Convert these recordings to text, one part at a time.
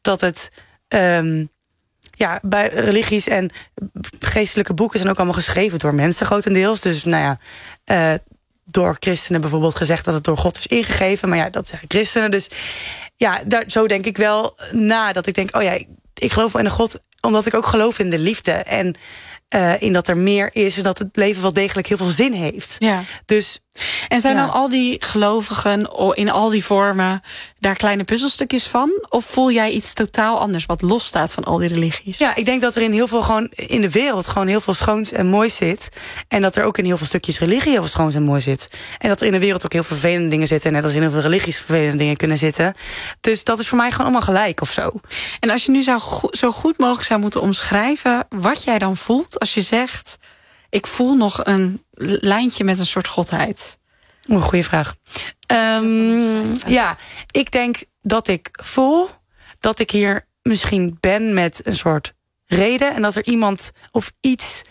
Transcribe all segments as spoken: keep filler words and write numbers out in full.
dat het... Um, ja, bij religies en geestelijke boeken zijn ook allemaal geschreven door mensen grotendeels. Dus nou ja, uh, door christenen bijvoorbeeld gezegd dat het door God is ingegeven. Maar ja, dat zeggen christenen. Dus ja, daar, zo denk ik wel na. Dat ik denk, oh ja, ik, ik geloof wel in een God, omdat ik ook geloof in de liefde. En uh, in dat er meer is en dat het leven wel degelijk heel veel zin heeft. Ja. Dus, en zijn ja. dan al die gelovigen in al die vormen daar kleine puzzelstukjes van? Of voel jij iets totaal anders wat losstaat van al die religies? Ja, ik denk dat er in heel veel gewoon in de wereld gewoon heel veel schoons en moois zit. En dat er ook in heel veel stukjes religie heel veel schoons en mooi zit. En dat er in de wereld ook heel veel vervelende dingen zitten. Net als in heel veel religies vervelende dingen kunnen zitten. Dus dat is voor mij gewoon allemaal gelijk of zo. En als je nu zou go- zo goed mogelijk zou moeten omschrijven wat jij dan voelt als je zegt, ik voel nog een lijntje met een soort godheid. Oeh, goeie vraag. Um, ja, ik denk dat ik voel dat ik hier misschien ben met een soort reden. En dat er iemand of iets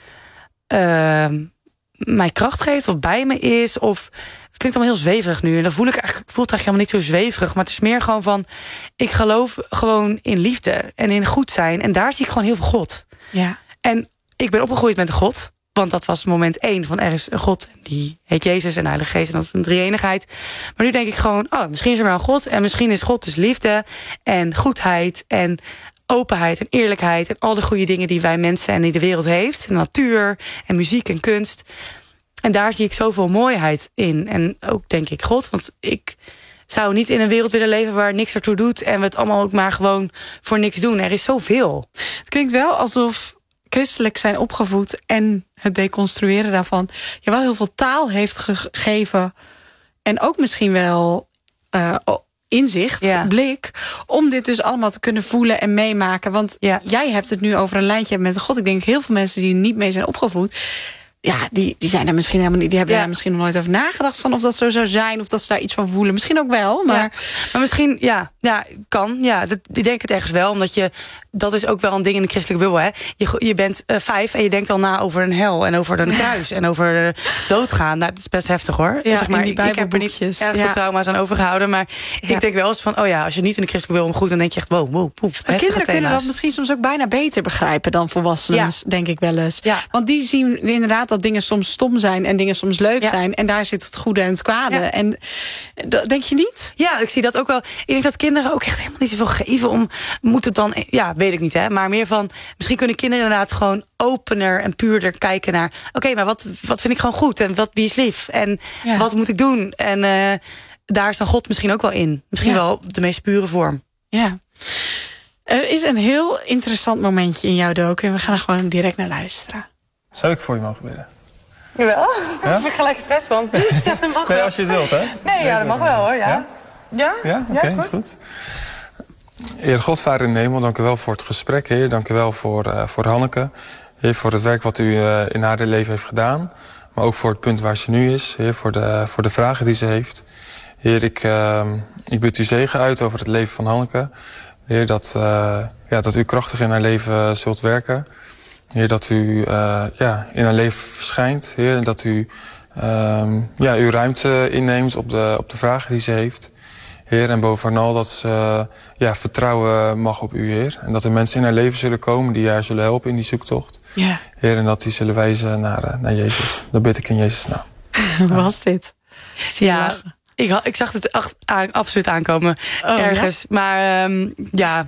uh, mij kracht geeft of bij me is. Of het klinkt allemaal heel zweverig nu. En dan voel ik eigenlijk, ik voel het eigenlijk helemaal niet zo zweverig. Maar het is meer gewoon van, ik geloof gewoon in liefde en in goed zijn. En daar zie ik gewoon heel veel God. Ja. En ik ben opgegroeid met een God. Want dat was moment één van er is een God. Die heet Jezus en de Heilige Geest. En dat is een drie-eenigheid. Maar nu denk ik gewoon, oh, misschien is er wel een God. En misschien is God dus liefde en goedheid en openheid en eerlijkheid. En al de goede dingen die wij mensen en die de wereld heeft. En natuur en muziek en kunst. En daar zie ik zoveel mooiheid in. En ook denk ik God. Want ik zou niet in een wereld willen leven waar niks ertoe doet. En we het allemaal ook maar gewoon voor niks doen. Er is zoveel. Het klinkt wel alsof christelijk zijn opgevoed en het deconstrueren daarvan je wel heel veel taal heeft gegeven en ook misschien wel uh, inzicht, ja. blik, om dit dus allemaal te kunnen voelen en meemaken. Want ja. jij hebt het nu over een lijntje met God. Ik denk heel veel mensen die niet mee zijn opgevoed, ja, die, die zijn daar misschien helemaal niet. Die hebben ja. daar misschien nog nooit over nagedacht van of dat zo zou zijn, of dat ze daar iets van voelen. Misschien ook wel, maar ja. maar misschien, ja, ja, kan. Ja, dat, ik denk het ergens wel, omdat je, dat is ook wel een ding in de christelijke bubbel, hè. Je, je bent uh, vijf en je denkt al na over een hel en over een kruis en over uh, doodgaan. Nou, dat is best heftig, hoor. Ja, zeg maar, die ik heb er niet erg veel ja. trauma's aan overgehouden, maar ja. ik denk wel eens van, oh ja, als je niet in de christelijke bubbel goed, dan denk je echt, wow, wow, poep. Maar kinderen kunnen dat misschien soms ook bijna beter begrijpen dan volwassenen, ja. denk ik wel eens. Ja. Want die zien inderdaad dat dingen soms stom zijn en dingen soms leuk ja. zijn. En daar zit het goede en het kwade. Ja. En denk je niet? Ja, ik zie dat ook wel. Ik denk dat kinderen ook echt helemaal niet zoveel geven om, moet het dan, ja, weet ik niet, hè. Maar meer van, misschien kunnen kinderen inderdaad gewoon opener en puurder kijken naar, oké, okay, maar wat, wat vind ik gewoon goed? En wat, wie is lief? En ja. wat moet ik doen? En uh, daar is dan God misschien ook wel in. Misschien ja. wel op de meest pure vorm. Ja. Er is een heel interessant momentje in jouw docu en we gaan er gewoon direct naar luisteren. Zou ik voor je mogen bidden? Jawel, ja? Daar heb ik gelijk stress van. Ja, dat mag nee, wel. als je het wilt, hè? Nee, ja, dat mag wel, hoor. Ja? Ja? Ja, oké, okay, ja, is goed. Is goed. Heer God, Vader in de hemel, dank u wel voor het gesprek, Heer. Dank u wel voor, uh, voor Hanneke. Heer, voor het werk wat u uh, in haar leven heeft gedaan. Maar ook voor het punt waar ze nu is. Heer, voor de, voor de vragen die ze heeft. Heer, ik, uh, ik bid u zegen uit over het leven van Hanneke. Heer, dat, uh, ja, dat u krachtig in haar leven zult werken. Heer, dat u uh, ja, in haar leven verschijnt. Heer, dat u uh, ja, uw ruimte inneemt op de, op de vragen die ze heeft. Heer, en bovenal dat ze uh, ja, vertrouwen mag op u, Heer. En dat er mensen in haar leven zullen komen die haar zullen helpen in die zoektocht. Ja. Heer, en dat die zullen wijzen naar, uh, naar Jezus. Dat bid ik in Jezus' naam. Hoe was dit? Ja, ik, ik zag het ach, aan, absoluut aankomen oh, ergens. Ja? Maar um, ja...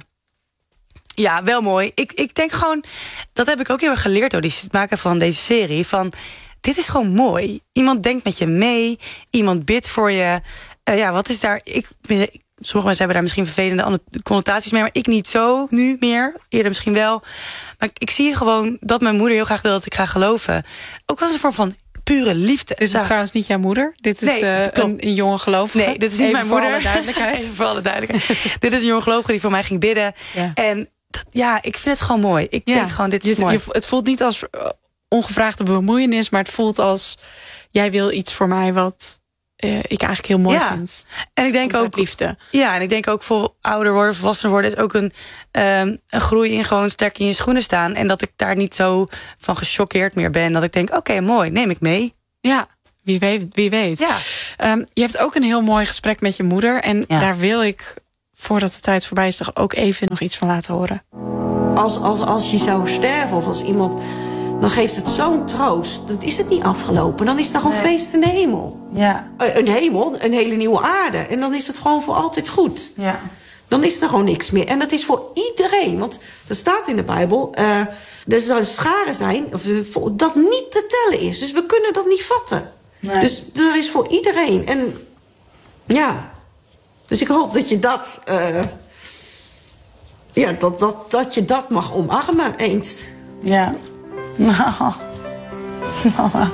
Ja, wel mooi. Ik, ik denk gewoon, dat heb ik ook heel erg geleerd door het maken van deze serie. Van, dit is gewoon mooi. Iemand denkt met je mee. Iemand bidt voor je. Uh, ja, wat is daar... Ik, sommige mensen hebben daar misschien vervelende connotaties mee. Maar ik niet zo, nu meer. Eerder misschien wel. Maar ik, ik zie gewoon dat mijn moeder heel graag wil dat ik ga geloven. Ook als een vorm van pure liefde. Dit is ja. trouwens niet jouw moeder? Dit is nee, uh, een, een jonge gelovige? Nee, dit is niet Even mijn moeder. Voor alle duidelijkheid. Even voor alle duidelijkheid. Dit is een jonge gelovige die voor mij ging bidden. Ja. En dat, ja, ik vind het gewoon mooi. Ik ja. denk gewoon, dit is je, mooi. Je, het voelt niet als ongevraagde bemoeienis, maar het voelt als, jij wil iets voor mij wat uh, ik eigenlijk heel mooi ja. vind. En ik denk ook liefde. Ja, en ik denk ook voor ouder worden, volwassen worden, is ook een, um, een groei in gewoon sterk in je schoenen staan. En dat ik daar niet zo van gechoqueerd meer ben. Dat ik denk, oké, okay, mooi, neem ik mee. Ja. Wie weet. Wie weet. Ja. Um, je hebt ook een heel mooi gesprek met je moeder. En ja. daar wil ik voordat de tijd voorbij is, toch ook even nog iets van laten horen. Als, als, als je zou sterven of als iemand, dan geeft het zo'n troost. Dan is het niet afgelopen. Dan is er gewoon nee. feest in de hemel. Ja. Een hemel, een hele nieuwe aarde. En dan is het gewoon voor altijd goed. Ja. Dan is er gewoon niks meer. En dat is voor iedereen. Want er staat in de Bijbel, Uh, er zou scharen zijn of, dat niet te tellen is. Dus we kunnen dat niet vatten. Nee. Dus er is voor iedereen. En ja, dus ik hoop dat je dat, Uh, ja, dat, dat, dat je dat mag omarmen eens. Ja. Nou. Mama.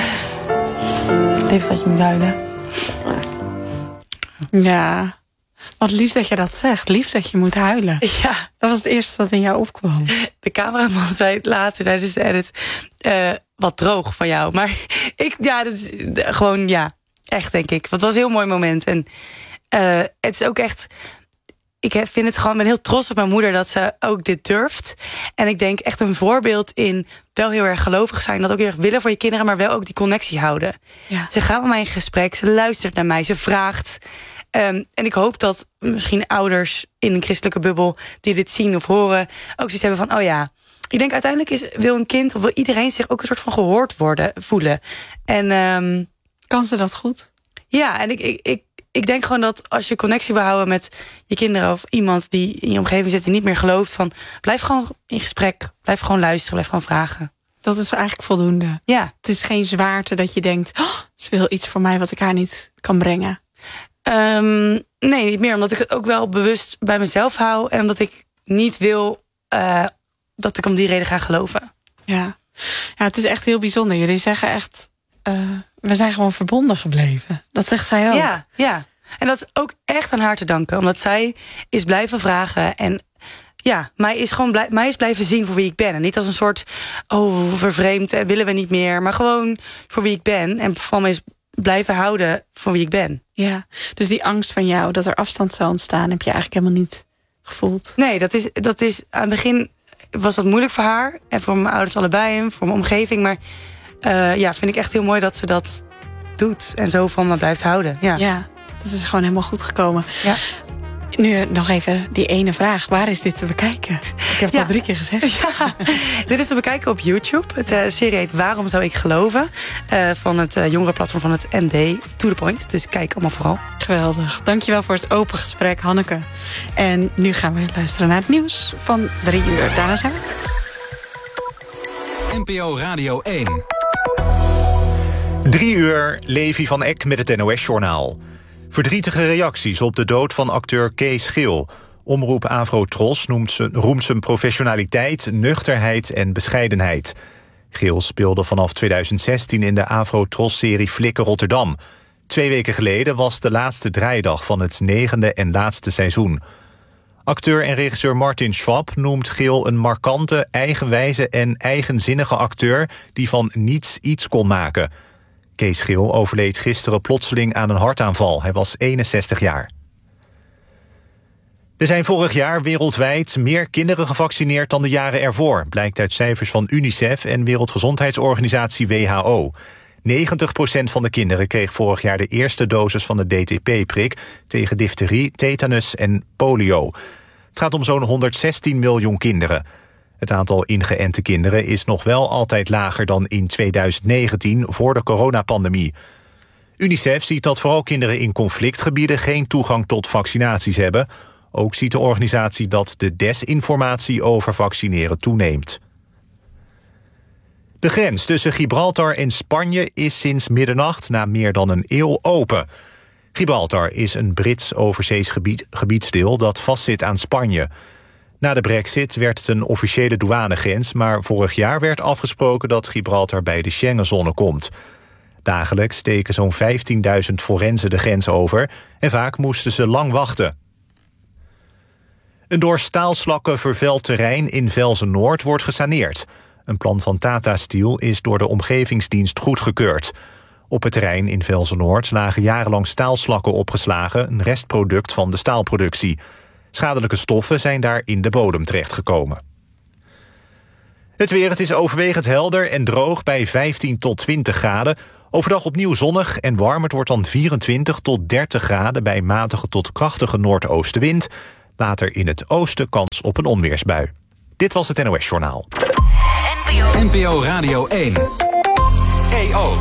Lief dat je moet huilen. Ja. Wat lief dat je dat zegt. Lief dat je moet huilen. Ja. Dat was het eerste wat in jou opkwam. De cameraman zei het later tijdens de edit. Uh, wat droog van jou. Maar ik, ja, dat is gewoon, ja, echt denk ik. Het was een heel mooi moment. En uh, het is ook echt, ik vind het gewoon, ben heel trots op mijn moeder dat ze ook dit durft. En ik denk echt een voorbeeld in wel heel erg gelovig zijn. Dat ook heel erg willen voor je kinderen, maar wel ook die connectie houden. Ja. Ze gaat met mij in gesprek, ze luistert naar mij, ze vraagt. Um, en ik hoop dat misschien ouders in een christelijke bubbel die dit zien of horen ook zoiets hebben van, oh ja, ik denk uiteindelijk is, wil een kind of wil iedereen zich ook een soort van gehoord worden, voelen. En um, kan ze dat goed? Ja, en ik, ik, ik, ik denk gewoon dat als je connectie wil houden met je kinderen of iemand die in je omgeving zit en niet meer gelooft, van blijf gewoon in gesprek, blijf gewoon luisteren, blijf gewoon vragen. Dat is eigenlijk voldoende. Ja. Het is geen zwaarte dat je denkt, oh, ze wil iets voor mij wat ik haar niet kan brengen. Um, nee, niet meer. Omdat ik het ook wel bewust bij mezelf hou. En omdat ik niet wil uh, dat ik om die reden ga geloven. Ja. Ja, het is echt heel bijzonder. Jullie zeggen echt, uh, we zijn gewoon verbonden gebleven. Dat zegt zij ook. Ja, ja. En dat is ook echt aan haar te danken. Omdat zij is blijven vragen. En ja, mij is gewoon blij, mij is blijven zien voor wie ik ben. En niet als een soort, oh, vervreemd, willen we niet meer. Maar gewoon voor wie ik ben. En van mij is blijven houden voor wie ik ben. Ja, dus die angst van jou, dat er afstand zou ontstaan, heb je eigenlijk helemaal niet gevoeld? Nee, dat is, dat is aan het begin was dat moeilijk voor haar. En voor mijn ouders allebei en voor mijn omgeving. Maar uh, ja, vind ik echt heel mooi dat ze dat doet. En zo van me blijft houden. Ja, ja, dat is gewoon helemaal goed gekomen. Ja. Nu nog even die ene vraag. Waar is dit te bekijken? Ik heb het ja. al drie keer gezegd. Ja, dit is te bekijken op YouTube. Het uh, serie heet Waarom zou ik geloven? Uh, van het uh, jongerenplatform van het N D. To the point. Dus kijk allemaal vooral. Geweldig. Dankjewel voor het open gesprek, Hanneke. En nu gaan we luisteren naar het nieuws van drie uur. Daarna zijn we terug. N P O Radio één. Drie uur, Levi van Eck met het N O S-journaal. Verdrietige reacties op de dood van acteur Kees Geel. Omroep Afro-Tros noemt zijn, roemt zijn professionaliteit, nuchterheid en bescheidenheid. Geel speelde vanaf tweeduizend zestien in de Afro-Tros-serie Flikken Rotterdam. Twee weken geleden was de laatste draaidag van het negende en laatste seizoen. Acteur en regisseur Martin Schwab noemt Geel een markante, eigenwijze en eigenzinnige acteur die van niets iets kon maken. Kees Geel overleed gisteren plotseling aan een hartaanval. Hij was eenenzestig jaar. Er zijn vorig jaar wereldwijd meer kinderen gevaccineerd dan de jaren ervoor, blijkt uit cijfers van UNICEF en Wereldgezondheidsorganisatie W H O. negentig procent van de kinderen kreeg vorig jaar de eerste dosis van de D T P-prik tegen difterie, tetanus en polio. Het gaat om zo'n honderdzestien miljoen kinderen. Het aantal ingeënte kinderen is nog wel altijd lager dan in tweeduizend negentien voor de coronapandemie. UNICEF ziet dat vooral kinderen in conflictgebieden geen toegang tot vaccinaties hebben. Ook ziet de organisatie dat de desinformatie over vaccineren toeneemt. De grens tussen Gibraltar en Spanje is sinds middernacht na meer dan een eeuw open. Gibraltar is een Brits overzees gebied, gebiedsdeel dat vastzit aan Spanje. Na de brexit werd het een officiële douanegrens, maar vorig jaar werd afgesproken dat Gibraltar bij de Schengenzone komt. Dagelijks steken zo'n vijftienduizend forensen de grens over en vaak moesten ze lang wachten. Een door staalslakken vervuild terrein in Velzen-Noord wordt gesaneerd. Een plan van Tata Steel is door de omgevingsdienst goedgekeurd. Op het terrein in Velzen-Noord lagen jarenlang staalslakken opgeslagen, een restproduct van de staalproductie. Schadelijke stoffen zijn daar in de bodem terechtgekomen. Het weer, het is overwegend helder en droog bij vijftien tot twintig graden. Overdag opnieuw zonnig en warm. Het wordt dan vierentwintig tot dertig graden bij matige tot krachtige noordoostenwind. Later in het oosten kans op een onweersbui. Dit was het N O S Journaal. N P O Radio één. E O.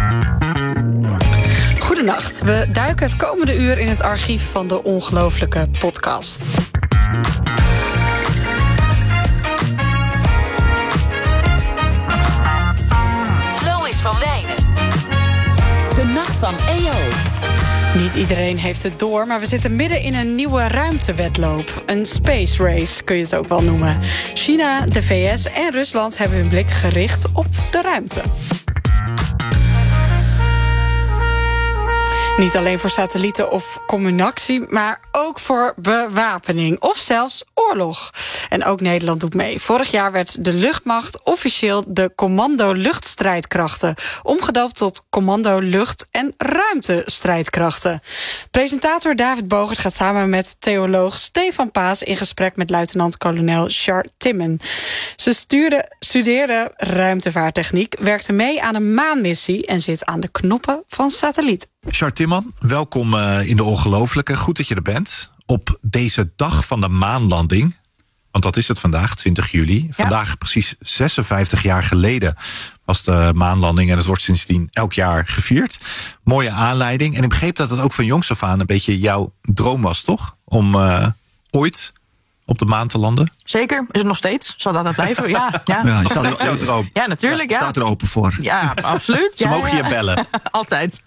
Goedenacht. We duiken het komende uur in het archief van de Ongelooflijke podcast. Lois van Wijnen. De Nacht van E O. Niet iedereen heeft het door, maar we zitten midden in een nieuwe ruimtewedloop. Een space race kun je het ook wel noemen. China, de V S en Rusland hebben hun blik gericht op de ruimte. Niet alleen voor satellieten of communicatie, maar ook voor bewapening of zelfs oorlog. En ook Nederland doet mee. Vorig jaar werd de luchtmacht officieel de Commando Luchtstrijdkrachten, omgedoopt tot Commando Lucht- en Ruimtestrijdkrachten. Presentator David Bogert gaat samen met theoloog Stefan Paas in gesprek met luitenant-kolonel Char Timmen. Ze stuurde, studeerde ruimtevaarttechniek, werkte mee aan een maanmissie en zit aan de knoppen van satellieten. Char Timmen, welkom uh, in de Ongelooflijke. Goed dat je er bent. Op deze dag van de maanlanding, want dat is het vandaag, twintig juli. Ja. Vandaag precies zesenvijftig jaar geleden was de maanlanding en het wordt sindsdien elk jaar gevierd. Mooie aanleiding. En ik begreep dat het ook van jongs af aan een beetje jouw droom was, toch? Om uh, ooit op de maan te landen? Zeker, is het nog steeds. Zal dat blijven? Ja, ja. ja is dat jouw droom? Ja, natuurlijk. Ja. Staat er open voor? Ja, absoluut. Ze ja, mogen ja. je bellen. Altijd.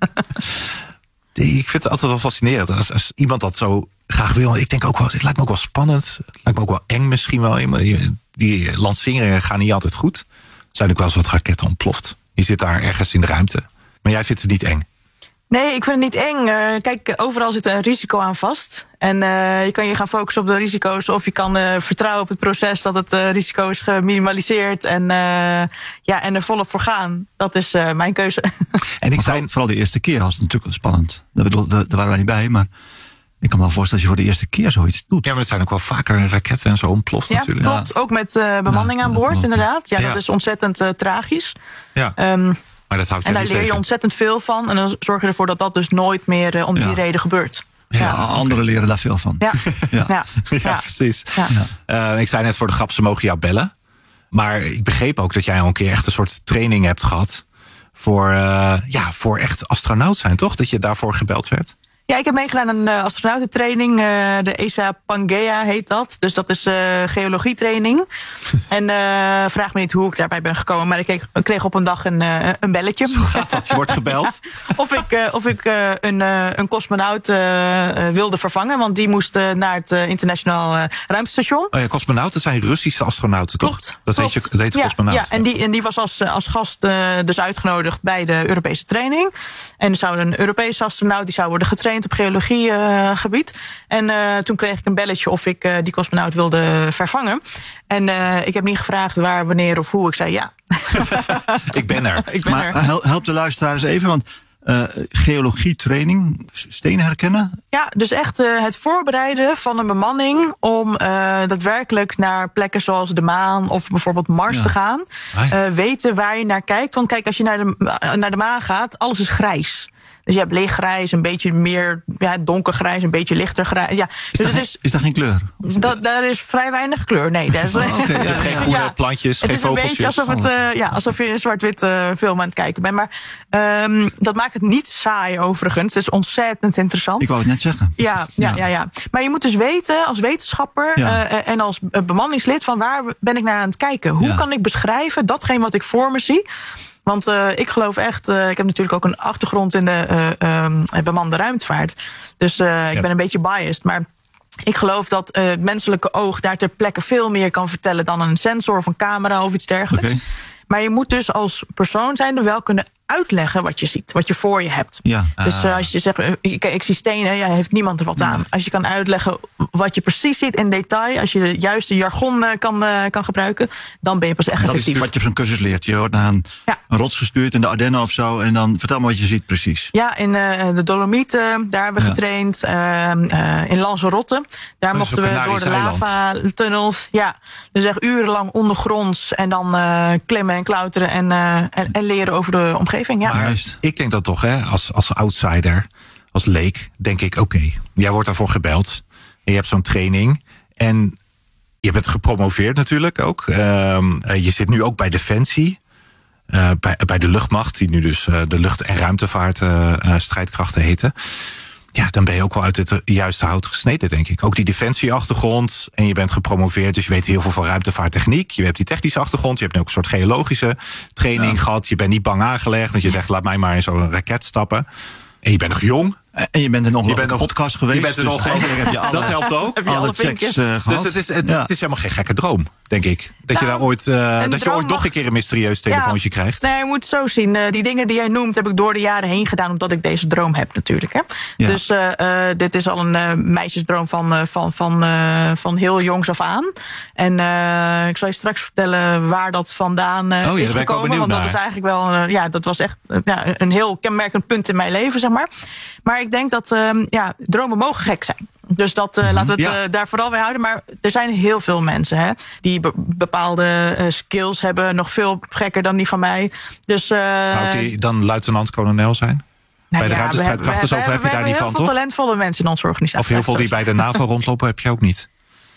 Ik vind het altijd wel fascinerend. Als, als iemand dat zo graag wil. Ik denk ook wel, het lijkt me ook wel spannend. Het lijkt me ook wel eng misschien wel. Die lanceringen gaan niet altijd goed. Er zijn ook wel eens wat raketten ontploft. Je zit daar ergens in de ruimte. Maar jij vindt het niet eng? Nee, ik vind het niet eng. Uh, kijk, overal zit een risico aan vast. En uh, je kan je gaan focussen op de risico's. Of je kan uh, vertrouwen op het proces dat het uh, risico is geminimaliseerd. En, uh, ja, en er volop voor gaan. Dat is uh, mijn keuze. En ik zei, vooral de eerste keer was het natuurlijk spannend. Daar, bedoel, daar, daar waren wij niet bij, maar ik kan me wel voorstellen als je voor de eerste keer zoiets doet. Ja, maar het zijn ook wel vaker raketten en zo ontploft ja, natuurlijk. Klopt, ja, ook met uh, bemanning ja, aan boord inderdaad. Ja, ja, dat is ontzettend uh, tragisch. Ja. Um, Maar dat houdt je en daar leer tegen. je ontzettend veel van. En dan zorg je ervoor dat dat dus nooit meer uh, om die ja. reden gebeurt. Ja, ja, anderen leren daar veel van. Ja, ja. ja. ja, ja precies. Ja. Ja. Uh, ik zei net voor de grap, ze mogen jou bellen. Maar ik begreep ook dat jij al een keer echt een soort training hebt gehad voor, uh, ja, voor echt astronaut zijn, toch? Dat je daarvoor gebeld werd. Ja, ik heb meegedaan aan een uh, astronautentraining. Uh, de E S A Pangea heet dat. Dus dat is uh, geologietraining. En uh, vraag me niet hoe ik daarbij ben gekomen. Maar ik kreeg, ik kreeg op een dag een, uh, een belletje. Zo gaat dat, je wordt gebeld. Ja, of ik, uh, of ik uh, een, uh, een cosmonaut uh, uh, wilde vervangen. Want die moest uh, naar het uh, internationaal uh, ruimtestation. Oh ja, cosmonauten zijn Russische astronauten, toch? Klopt. Dat klopt. heet, je, dat heet ja, cosmonaut. Ja, en die, en die was als, als gast uh, dus uitgenodigd bij de Europese training. En er zou een Europese astronaut die zou worden getraind op geologiegebied. Uh, en uh, toen kreeg ik een belletje of ik uh, die cosmonaut wilde vervangen. En uh, ik heb niet gevraagd waar, wanneer of hoe. Ik zei ja. ik ben er. ik ben maar er. help de luisteraars even, want uh, geologietraining, stenen herkennen? Ja, dus echt uh, het voorbereiden van een bemanning om uh, daadwerkelijk naar plekken zoals de maan of bijvoorbeeld Mars ja. te gaan. Uh, weten waar je naar kijkt. Want kijk, als je naar de, naar de maan gaat, alles is grijs. Dus je hebt lichtgrijs, een beetje meer ja, donkergrijs, een beetje lichter grijs. Ja. Is, dus daar, is, is daar geen kleur? Dat, daar is vrij weinig kleur, nee. Dat is, oh, okay, ja, geen ja. groene ja. plantjes, geen vogeltjes. Het is een beetje alsof, het, uh, ja, alsof je een zwart-wit uh, film aan het kijken bent. Maar um, dat maakt het niet saai overigens. Het is ontzettend interessant. Ik wou het net zeggen. Ja, ja, ja. ja, ja. Maar je moet dus weten als wetenschapper ja. uh, en als bemanningslid van waar ben ik naar aan het kijken? Hoe ja. kan ik beschrijven datgene wat ik voor me zie? Want uh, ik geloof echt, uh, ik heb natuurlijk ook een achtergrond in de uh, um, bemande ruimtevaart. Dus uh, ik ja. ben een beetje biased. Maar ik geloof dat uh, het menselijke oog daar ter plekke veel meer kan vertellen dan een sensor of een camera of iets dergelijks. Okay. Maar je moet dus als persoon zijnde wel kunnen uitleggen wat je ziet, wat je voor je hebt. Ja. Dus uh, als je zegt, ik, ik zie stenen, ja, heeft niemand er wat aan. Nee. Als je kan uitleggen wat je precies ziet in detail, als je de juiste jargon uh, kan, uh, kan gebruiken, dan ben je pas echt dat effectief. Dat is wat je op zo'n cursus leert. Je wordt naar een, ja. een rots gestuurd in de Ardennen of zo, en dan vertel me wat je ziet precies. Ja, in uh, de Dolomieten, daar hebben we ja. getraind. Uh, uh, in Lanzarote, daar dat mochten we door de lava-tunnels. Ja, dus echt urenlang ondergronds en dan uh, klimmen en klauteren en, uh, en, en leren over de omgeving. omgeving. Ja. Maar ik denk dat toch, hè, als, als outsider, als leek, denk ik, oké, okay, jij wordt daarvoor gebeld. En je hebt zo'n training. En je bent gepromoveerd natuurlijk ook. Um, je zit nu ook bij Defensie. Uh, bij, bij de luchtmacht, die nu dus uh, de lucht- en ruimtevaart uh, uh, strijdkrachten heten. Ja, dan ben je ook wel uit het juiste hout gesneden, denk ik. Ook die defensieachtergrond. En je bent gepromoveerd, dus je weet heel veel van ruimtevaarttechniek. Je hebt die technische achtergrond. Je hebt nu ook een soort geologische training ja. gehad. Je bent niet bang aangelegd, want je zegt, laat mij maar in zo'n raket stappen. En je bent nog jong. En je bent er nog een podcast geweest. Je bent er dus nog heb je alle, dat helpt ook. Heb je alle, alle checks uh, gehad. Dus het is, het, ja. het is helemaal geen gekke droom, denk ik. Dat nou, je daar ooit, uh, dat je ooit nog mag... een keer een mysterieus telefoontje ja. krijgt. Nee, je moet het zo zien. Uh, die dingen die jij noemt heb ik door de jaren heen gedaan, omdat ik deze droom heb natuurlijk. Hè? Ja. Dus uh, uh, dit is al een uh, meisjesdroom van, uh, van, van, uh, van heel jongs af aan. En uh, ik zal je straks vertellen waar dat vandaan uh, oh, ja, is gekomen. Want naar. dat is eigenlijk wel, uh, ja, dat was echt uh, ja, een heel kenmerkend punt in mijn leven, zeg maar. Maar ik denk dat uh, ja, dromen mogen gek zijn. Dus dat uh, laten we het ja. uh, daar vooral bij houden. Maar er zijn heel veel mensen hè, die be- bepaalde uh, skills hebben. Nog veel gekker dan die van mij. Dus, uh, Zou die dan luitenant-kolonel zijn? Nou bij de ja, ruimtestrijdkrachten, zoveel heb je daar niet van, toch? We hebben heel veel talentvolle mensen in onze organisatie. Of heel veel die bij de NAVO rondlopen, heb je ook niet.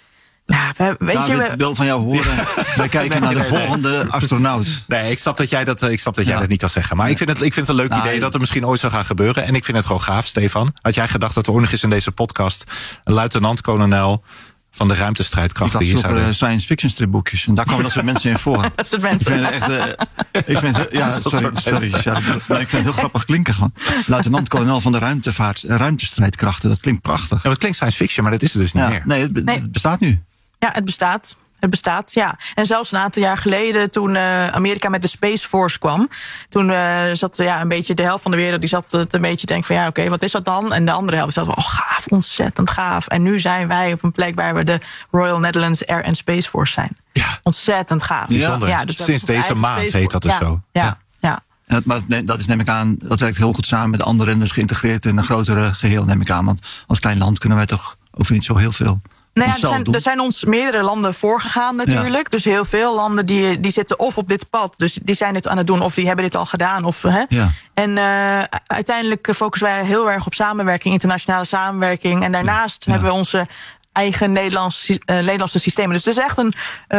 Nou, we, weet David, je, we... wil van jou horen. Wij kijken nee, naar de nee, volgende nee. astronaut. Nee, ik snap dat jij dat, ik snap dat, jij ja. dat niet kan zeggen. Maar ik vind, het, ik vind het een leuk nou, idee dat er misschien ooit zou gaan gebeuren. En ik vind het gewoon gaaf, Stefan. Had jij gedacht dat er ook nog eens in deze podcast een luitenant-kolonel van de ruimtestrijdkrachten hier zouden... Ik had science fiction stripboekjes. En daar kwamen dat soort mensen in voor. Dat soort mensen. Ik vind het echt... Uh, ik vind het, ja, sorry. sorry ja, maar ik vind het heel grappig klinken gewoon. Luitenant-kolonel van de ruimtevaart, ruimtestrijdkrachten. Dat klinkt prachtig. Ja, het klinkt science fiction, maar dat is het dus niet ja, meer. Nee het, nee, het bestaat nu. Ja, het bestaat. Het bestaat, ja. En zelfs een aantal jaar geleden, toen uh, Amerika met de Space Force kwam, toen uh, zat ja, een beetje de helft van de wereld, die zat het een beetje te denken van ja, oké, okay, wat is dat dan? En de andere helft zat van, oh gaaf, ontzettend gaaf. En nu zijn wij op een plek waar we de Royal Netherlands Air and Space Force zijn. Ja. Ontzettend gaaf. Bijzonder. Ja, dus sinds deze maand heet dat dus ja, zo. Ja, ja. ja. Ja, maar dat is, neem ik aan, dat werkt heel goed samen met andere en dus geïntegreerd in een grotere geheel, neem ik aan. Want als klein land kunnen wij toch over niet zo heel veel. Nou ja, er, zijn, er zijn ons meerdere landen voorgegaan natuurlijk. Ja. Dus heel veel landen die, die zitten of op dit pad. Dus die zijn dit aan het doen of die hebben dit al gedaan. Of, hè. Ja. En uh, uiteindelijk focussen wij heel erg op samenwerking, internationale samenwerking. En daarnaast ja. hebben we onze eigen Nederlands, uh, Nederlandse systemen. Dus het is echt een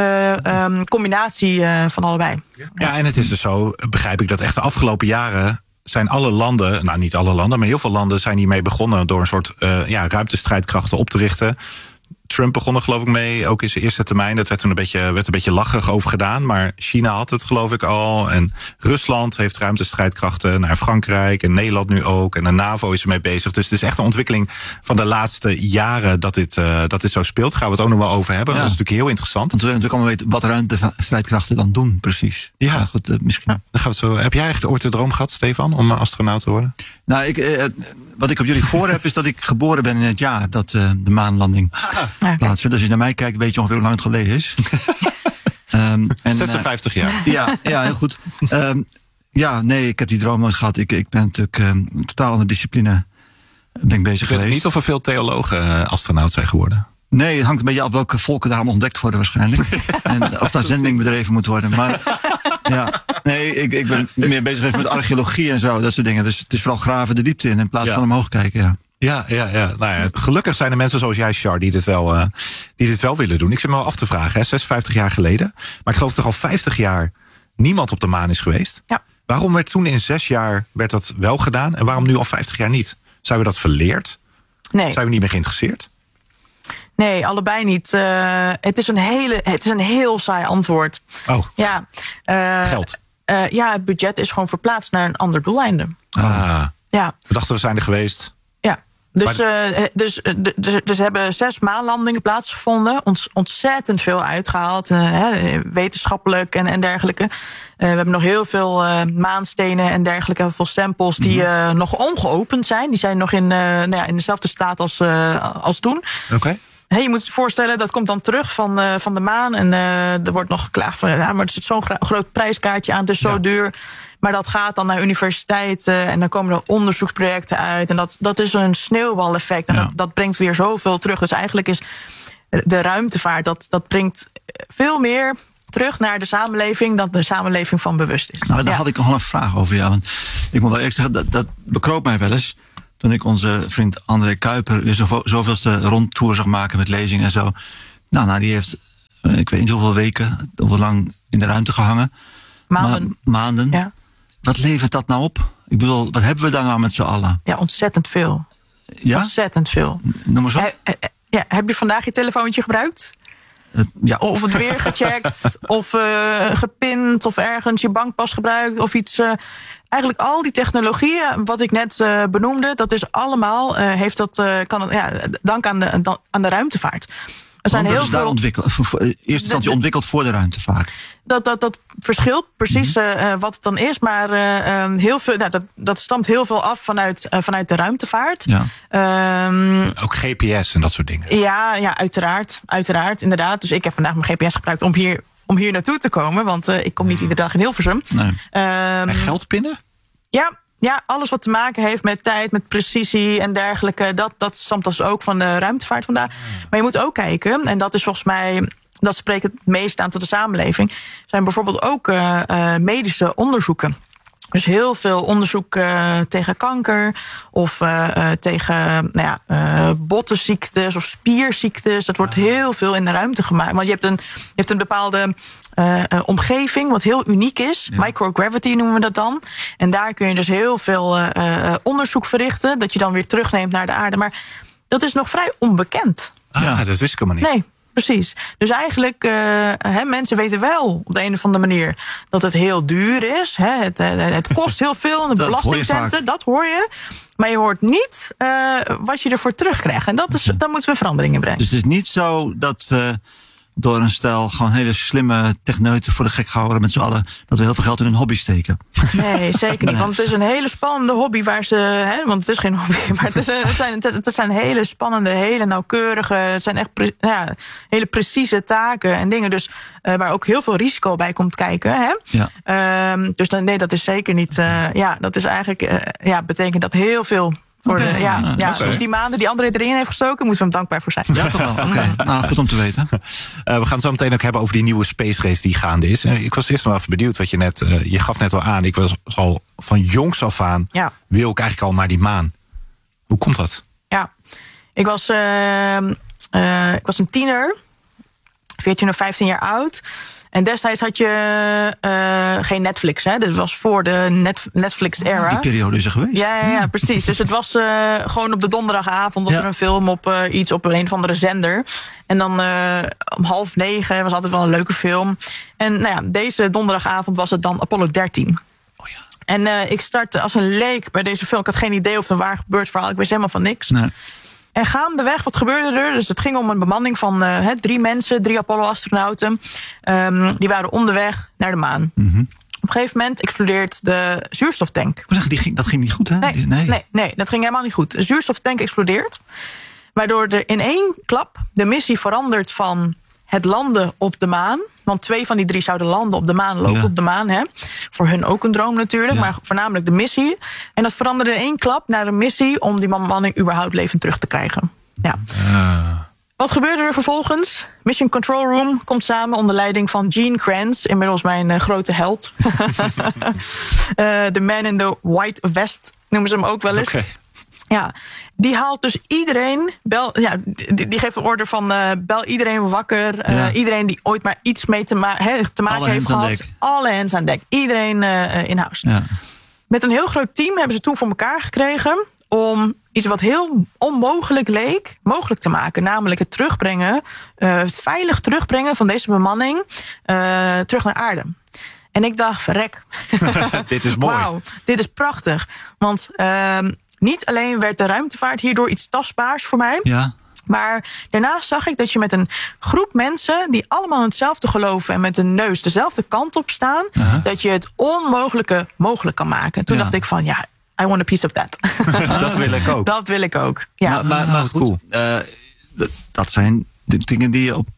uh, um, combinatie uh, van allebei. Ja, en het is dus zo, begrijp ik, dat echt de afgelopen jaren zijn alle landen, nou niet alle landen, maar heel veel landen zijn hiermee begonnen door een soort uh, ja, ruimtestrijdkrachten op te richten. Trump begon er geloof ik mee, ook in zijn eerste termijn. Dat werd toen een beetje, werd een beetje lacherig over gedaan. Maar China had het geloof ik al. En Rusland heeft ruimtestrijdkrachten. Naar Frankrijk en Nederland nu ook. En de NAVO is ermee bezig. Dus het is echt een ontwikkeling van de laatste jaren dat dit, uh, dat dit zo speelt. Daar gaan we het ook nog wel over hebben. Ja. Dat is natuurlijk heel interessant. Want we willen natuurlijk allemaal weten wat ruimtestrijdkrachten dan doen, precies. Ja, ja goed, uh, misschien. Ja, dan gaan we het zo. Heb jij echt ooit de droom gehad, Stefan, om astronaut te worden? Nou, ik, uh, wat ik op jullie voor heb, is dat ik geboren ben in het jaar dat uh, de maanlanding ah. plaatsvindt. Dus als je naar mij kijkt, weet je ongeveer hoe lang het geleden is. um, en, zesenvijftig jaar. Ja, ja, heel goed. Um, ja, nee, ik heb die droom nooit gehad. Ik, ik ben natuurlijk um, totaal aan de discipline ben ik bezig ik weet geweest. niet of er veel theologen uh, astronaut zijn geworden. Nee, het hangt een beetje af welke volken daar allemaal ontdekt worden waarschijnlijk. En of daar zending bedreven moet worden. Maar ja, nee, ik, ik ben meer bezig met archeologie en zo, dat soort dingen. Dus het is vooral graven de diepte in in plaats ja. van omhoog kijken, ja. Ja, ja, ja. Nou ja, gelukkig zijn er mensen zoals jij, Char, die dit wel, uh, die dit wel willen doen. Ik zit me wel af te vragen, hè, zesenvijftig jaar geleden. Maar ik geloof toch al vijftig jaar niemand op de maan is geweest. Ja. Waarom werd toen in zes jaar werd dat wel gedaan en waarom nu al vijftig jaar niet? Zijn we dat verleerd? Nee. Zijn we niet meer geïnteresseerd? Nee, allebei niet. Uh, het, is een hele, het is een heel saai antwoord. Oh, ja. Uh, geld. Uh, ja, het budget is gewoon verplaatst naar een ander doeleinde. Ah. Ja. We dachten we zijn er geweest. Ja. Dus, uh, dus, dus, dus hebben zes maanlandingen plaatsgevonden. Ont, ontzettend veel uitgehaald. Uh, hè, wetenschappelijk en, en dergelijke. Uh, we hebben nog heel veel uh, maanstenen en dergelijke. Heel veel samples die uh, nog ongeopend zijn. Die zijn nog in, uh, nou ja, in dezelfde staat als, uh, als toen. Oké. Okay. Hey, je moet je voorstellen, dat komt dan terug van, uh, van de maan. En uh, er wordt nog geklaagd van, ja, maar er zit zo'n gra- groot prijskaartje aan. Het is zo ja. duur. Maar dat gaat dan naar universiteiten. En dan komen er onderzoeksprojecten uit. En dat, dat is een sneeuwbaleffect. En ja. dat, dat brengt weer zoveel terug. Dus eigenlijk is de ruimtevaart, dat, dat brengt veel meer terug naar de samenleving, dat de samenleving van bewust is. Nou, daar ja. had ik nog wel een vraag over. Ja, want ik moet wel eerlijk zeggen, dat, dat bekroop mij wel eens. Toen ik onze vriend André Kuiper weer zoveel, zoveelste rondtour zag maken met lezingen en zo. Nou, nou, die heeft, ik weet niet hoeveel weken, hoeveel lang in de ruimte gehangen. Maanden. Ma- maanden. Ja. Wat levert dat nou op? Ik bedoel, wat hebben we daar nou met z'n allen? Ja, ontzettend veel. Ja? Ontzettend veel. Noem maar zo. He, he, ja, heb je vandaag je telefoontje gebruikt? Het, ja. Of het weer gecheckt, of uh, gepind, of ergens je bankpas gebruikt, of iets. Uh, eigenlijk al die technologieën, wat ik net uh, benoemde, dat is allemaal, uh, heeft dat, uh, kan het, ja, dank aan de, aan de ruimteivaart. Er zijn Want dat heel is daar veel. Ontwikkeld, in eerste instantie ontwikkeld voor de ruimtevaart. Dat, dat, dat verschilt precies mm-hmm. uh, wat het dan is. Maar uh, um, heel veel, nou, dat, dat stamt heel veel af vanuit, uh, vanuit de ruimtevaart. Ja. Um, Ook G P S en dat soort dingen. Ja, ja uiteraard, uiteraard, inderdaad. Dus ik heb vandaag mijn G P S gebruikt om hier, om hier naartoe te komen. Want uh, ik kom niet iedere dag in Hilversum. Nee. Um, en geldpinnen? Ja. Ja, alles wat te maken heeft met tijd, met precisie en dergelijke. Dat, dat stamt dus ook van de ruimtevaart vandaan. Maar je moet ook kijken, en dat is volgens mij, dat spreekt het meest aan tot de samenleving, zijn bijvoorbeeld ook uh, uh, medische onderzoeken. Dus heel veel onderzoek uh, tegen kanker of uh, uh, tegen nou ja, uh, bottenziektes of spierziektes. Dat wordt heel veel in de ruimte gemaakt. Want je hebt een, je hebt een bepaalde uh, uh, omgeving wat heel uniek is. Ja. Microgravity noemen we dat dan. En daar kun je dus heel veel uh, uh, onderzoek verrichten. Dat je dan weer terugneemt naar de aarde. Maar dat is nog vrij onbekend. Ah, ja, dat wist ik helemaal niet. Nee. Precies. Dus eigenlijk, uh, he, mensen weten wel op de een of andere manier dat het heel duur is. He, het, het kost heel veel, de belastingcenten, dat hoor je. Maar je hoort niet uh, wat je ervoor terugkrijgt. En dat is, daar moeten we verandering in brengen. Dus het is niet zo dat we door een stel gewoon hele slimme techneuten voor de gek gehouden met z'n allen, dat we heel veel geld in hun hobby steken. Nee, zeker niet. Want het is een hele spannende hobby waar ze, hè, want het is geen hobby, maar het, is, het, zijn, het zijn hele spannende, hele nauwkeurige, het zijn echt pre, ja, hele precieze taken en dingen. Dus uh, waar ook heel veel risico bij komt kijken. Hè? Ja. Um, dus dan, nee, dat is zeker niet. Uh, ja, dat is eigenlijk, uh, ja, betekent dat heel veel. Voor okay, de, ja, ja, ja, okay. Dus die maanden die André erin heeft gestoken, moeten we hem dankbaar voor zijn. Ja, toch wel. Oké, okay. Nou, goed om te weten. Uh, we gaan het zo meteen ook hebben over die nieuwe space race die gaande is. Uh, ik was eerst nog even benieuwd wat je net, uh, je gaf net al aan. Ik was al van jongs af aan, ja. wil ik eigenlijk al naar die maan. Hoe komt dat? Ja, ik was, uh, uh, ik was een tiener, veertien of vijftien jaar oud. En destijds had je uh, geen Netflix, hè? Dit was voor de net, Netflix-era. Die periode is er geweest. Ja, ja, ja precies. Dus het was uh, gewoon op de donderdagavond was ja. er een film op uh, iets op een of andere zender. En dan uh, om half negen was altijd wel een leuke film. En nou ja, deze donderdagavond was het dan Apollo dertien. Oh ja. En uh, ik startte als een leek bij deze film. Ik had geen idee of het een waar gebeurd verhaal. Ik wist helemaal van niks. Nee. En gaandeweg, wat gebeurde er? Dus het ging om een bemanning van uh, he, drie mensen, drie Apollo-astronauten. Um, die waren onderweg naar de maan. Mm-hmm. Op een gegeven moment explodeert de zuurstoftank. Zeggen, die ging, dat ging niet goed, hè? Nee, nee. nee, nee, dat ging helemaal niet goed. De zuurstoftank explodeert. Waardoor er in één klap de missie verandert van het landen op de maan. Want twee van die drie zouden landen op de maan, lopen ja. op de maan. Hè? Voor hun ook een droom natuurlijk, ja. maar voornamelijk de missie. En dat veranderde in één klap naar een missie om die bemanning überhaupt levend terug te krijgen. Ja. Uh. Wat gebeurde er vervolgens? Mission Control Room komt samen onder leiding van Gene Kranz, inmiddels mijn uh, grote held. De uh, man in the white vest noemen ze hem ook wel eens. Okay. Ja, die haalt dus iedereen, bel, ja, die, die geeft de order van uh, bel iedereen wakker. Uh, ja. Iedereen die ooit maar iets mee te, ma- he, te maken Alle heeft gehad. Alle hands aan dek. Iedereen uh, in huis. Ja. Met een heel groot team hebben ze toen voor elkaar gekregen om iets wat heel onmogelijk leek, mogelijk te maken. Namelijk het terugbrengen, uh, het veilig terugbrengen van deze bemanning uh, terug naar aarde. En ik dacht, verrek. Dit is mooi. Wauw, dit is prachtig. Want Uh, niet alleen werd de ruimtevaart hierdoor iets tastbaars voor mij. Ja. Maar daarnaast zag ik dat je met een groep mensen die allemaal hetzelfde geloven en met een neus dezelfde kant op staan, uh-huh. dat je het onmogelijke mogelijk kan maken. Toen ja. dacht ik van ja, I want a piece of that. Dat wil ik ook. Dat wil ik ook. Ja. Maar, maar, maar goed, cool. uh, dat, dat zijn de dingen die je op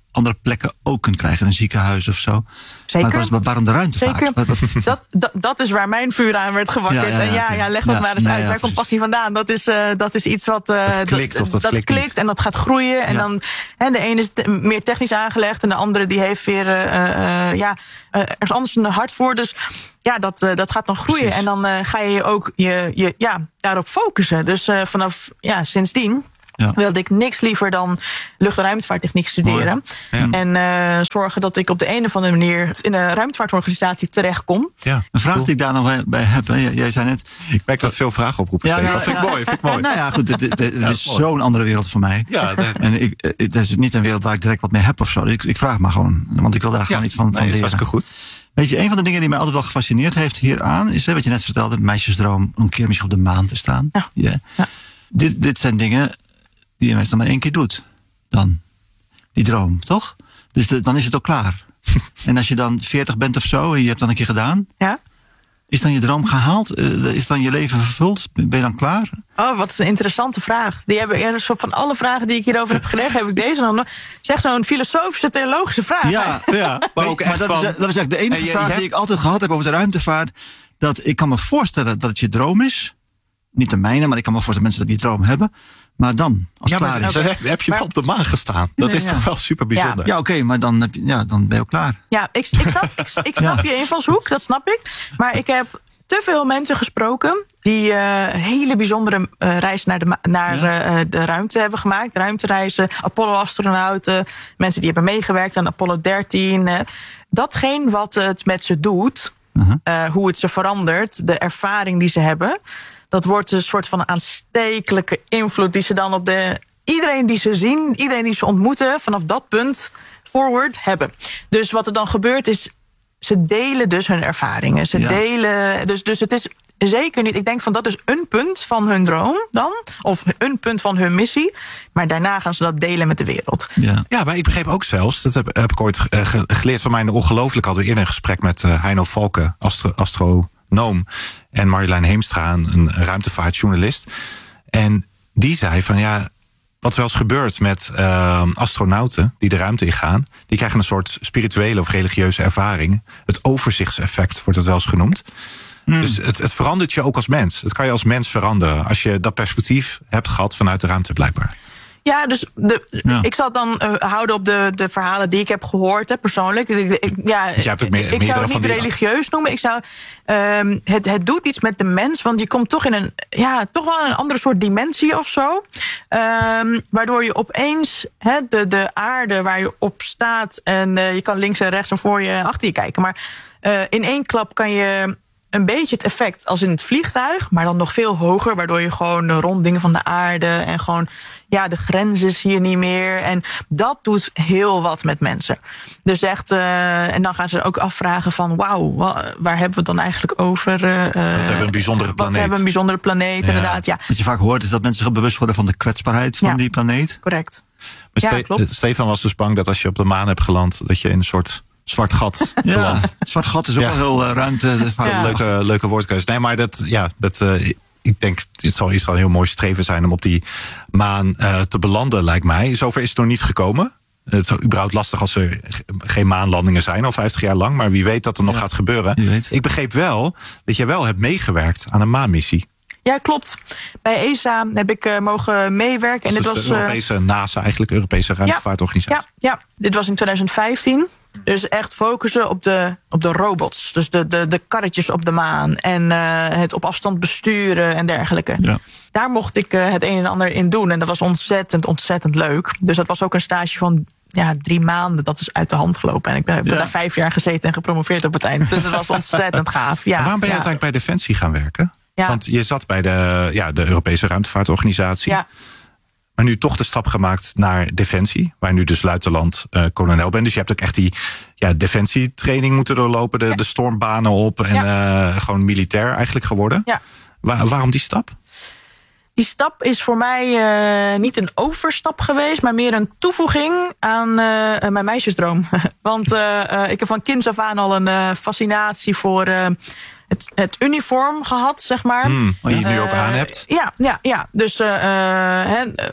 andere plekken ook kunt krijgen. Een ziekenhuis of zo. Zeker. Maar was, waarom de ruimtevaart? Zeker. Wat, wat... Dat, dat, dat is waar mijn vuur aan werd gewakkerd. Ja, ja, ja, en ja, okay. ja, leg dat ja, maar eens nee, uit. ja, Waar komt passie vandaan? Dat is, uh, dat is iets wat uh, dat klikt, dat, of dat, dat klikt, klikt en dat gaat groeien. En ja. dan, hè, de ene is te, meer technisch aangelegd en de andere die heeft weer uh, uh, ja, uh, ergens anders een hart voor. Dus ja, dat, uh, dat gaat dan groeien. Precies. En dan uh, ga je je ook je, je, ja, daarop focussen. Dus uh, vanaf ja, sindsdien. Ja. wilde ik niks liever dan lucht- en ruimtevaarttechniek studeren. Ja. En uh, zorgen dat ik op de een of andere manier in een ruimtevaartorganisatie terechtkom. Ja. Een vraag cool. die ik daar nog bij heb. Hè. Jij zei net... Ik merk dat veel vragen oproepen. Ja, nou, dat vind ik mooi. Vind ik mooi. Nou ja, goed. Het, het, het ja, is mooi. zo'n andere wereld voor mij. Ja, dat... En ik, het is niet een wereld waar ik direct wat mee heb of zo. Dus ik, ik vraag maar gewoon. Want ik wil daar gewoon ja, iets van, van nee, leren. Dat is hartstikke goed. Weet je, een van de dingen die mij altijd wel gefascineerd heeft hieraan... is hè, wat je net vertelde, meisjesdroom... een keer misschien op de maan te staan. Ja. Yeah. Ja. Dit, dit zijn dingen... die je meestal maar één keer doet. Dan. Die droom, toch? Dus de, dan is het ook klaar. En als je dan veertig bent of zo... en je hebt dan een keer gedaan... Ja? Is dan je droom gehaald? Uh, is dan je leven vervuld? Ben je dan klaar? Oh, wat een interessante vraag. Die hebben, ja, dus van alle vragen die ik hierover heb gelegd... heb ik deze dan nog... Zeg zo'n filosofische, theologische vraag. Ja, ja maar ook echt maar dat, van... is, dat is eigenlijk de enige je, vraag je hebt... die ik altijd gehad heb over de ruimtevaart. Dat ik kan me voorstellen dat het je droom is. Niet de mijne, maar ik kan me voorstellen dat mensen dat die droom hebben. Maar dan, als ja, het klaar maar, is... Dan heb, heb je wel op de maan gestaan. Dat nee, is ja. toch wel super bijzonder. Ja, ja oké, okay, maar dan, heb je, ja, dan ben je ook klaar. Ja, ik, ik snap, ik, ik snap ja. je invalshoek, dat snap ik. Maar ik heb te veel mensen gesproken... die uh, hele bijzondere uh, reis naar, de, naar ja. uh, de ruimte hebben gemaakt. Ruimtereizen, Apollo-astronauten... mensen die hebben meegewerkt aan Apollo dertien. Uh, datgene wat het met ze doet... Uh-huh. Uh, hoe het ze verandert, de ervaring die ze hebben... dat wordt een soort van aanstekelijke invloed... die ze dan op de iedereen die ze zien... iedereen die ze ontmoeten, vanaf dat punt forward hebben. Dus wat er dan gebeurt is... ze delen dus hun ervaringen. Ze ja. delen, dus, dus het is zeker niet... ik denk van dat is een punt van hun droom dan... of een punt van hun missie... maar daarna gaan ze dat delen met de wereld. Ja, ja maar ik begreep ook zelfs... dat heb, heb ik ooit geleerd van mij... ongelooflijk hadden we eerder een gesprek met uh, Heino Valken... Astro, astronoom... en Marjolein Heemstra, een ruimtevaartjournalist. En die zei van ja... wat wel eens gebeurt met uh, astronauten die de ruimte ingaan... die krijgen een soort spirituele of religieuze ervaring. Het overzichtseffect wordt het wel eens genoemd. Hmm. Dus het, het verandert je ook als mens. Het kan je als mens veranderen... als je dat perspectief hebt gehad vanuit de ruimte blijkbaar. Ja, dus de, ja. ik zal het dan uh, houden op de, de verhalen die ik heb gehoord, hè, persoonlijk. Ik, ik, ja, dus je hebt ook meer, ik zou het niet die... religieus noemen. Ik zou, um, het, het doet iets met de mens, want je komt toch in een, ja, toch wel een andere soort dimensie of zo. Um, waardoor je opeens hè, de, de aarde waar je op staat... en uh, je kan links en rechts en voor je en achter je kijken... maar uh, in één klap kan je... een beetje het effect als in het vliegtuig... maar dan nog veel hoger, waardoor je gewoon de ronding van de aarde... en gewoon, ja, de grenzen zie je niet meer. En dat doet heel wat met mensen. Dus echt, uh, en dan gaan ze ook afvragen van... wauw, waar hebben we het dan eigenlijk over? Uh, wat hebben we een bijzondere planeet. Wat hebben we een bijzondere planeet, ja. inderdaad, ja. Wat je vaak hoort is dat mensen zich bewust worden... van de kwetsbaarheid van ja. die planeet. Correct. Maar ja, Ste- klopt. Stefan was dus bang dat als je op de maan hebt geland... dat je in een soort... zwart gat ja, beland. Zwart gat is ook ja. wel heel uh, ruimte. Ja. Leuke, leuke woordkeus. Nee, maar dat, ja, dat, uh, ik denk, het zal eerst al een heel mooi streven zijn om op die maan uh, te belanden, lijkt mij. Zover is het nog niet gekomen. Het is überhaupt lastig als er geen maanlandingen zijn, al vijftig jaar lang. Maar wie weet dat er nog ja. gaat gebeuren. Ik begreep wel dat je wel hebt meegewerkt aan een maanmissie. Ja, klopt. Bij E S A heb ik uh, mogen meewerken. En dus dit was de Europese uh, NASA, eigenlijk Europese ruimtevaartorganisatie. Ja, ja, dit was in twintig vijftien. Dus echt focussen op de, op de robots. Dus de, de, de karretjes op de maan. En uh, het op afstand besturen en dergelijke. Ja. Daar mocht ik uh, het een en ander in doen. En dat was ontzettend, ontzettend leuk. Dus dat was ook een stage van ja, drie maanden. Dat is uit de hand gelopen. En ik ben, heb ja. daar vijf jaar gezeten en gepromoveerd op het eind. Dus het was ontzettend gaaf. Ja, en waarom ben je ja. uiteindelijk bij Defensie gaan werken? Ja. Want je zat bij de, ja, de Europese ruimtevaartorganisatie. Ja. Maar nu toch de stap gemaakt naar Defensie. Waar je nu dus luitenant uh, kolonel bent. Dus je hebt ook echt die ja, defensietraining moeten doorlopen. De, ja. de stormbanen op. En ja. uh, gewoon militair eigenlijk geworden. Ja. Waar, waarom die stap? Die stap is voor mij uh, niet een overstap geweest. Maar meer een toevoeging aan uh, mijn meisjesdroom. Want uh, uh, ik heb van kinds af aan al een uh, fascinatie voor... Uh, Het, het uniform gehad, zeg maar. Mm, wat je nu uh, ook aan hebt. Ja, ja, ja. Dus uh, uh,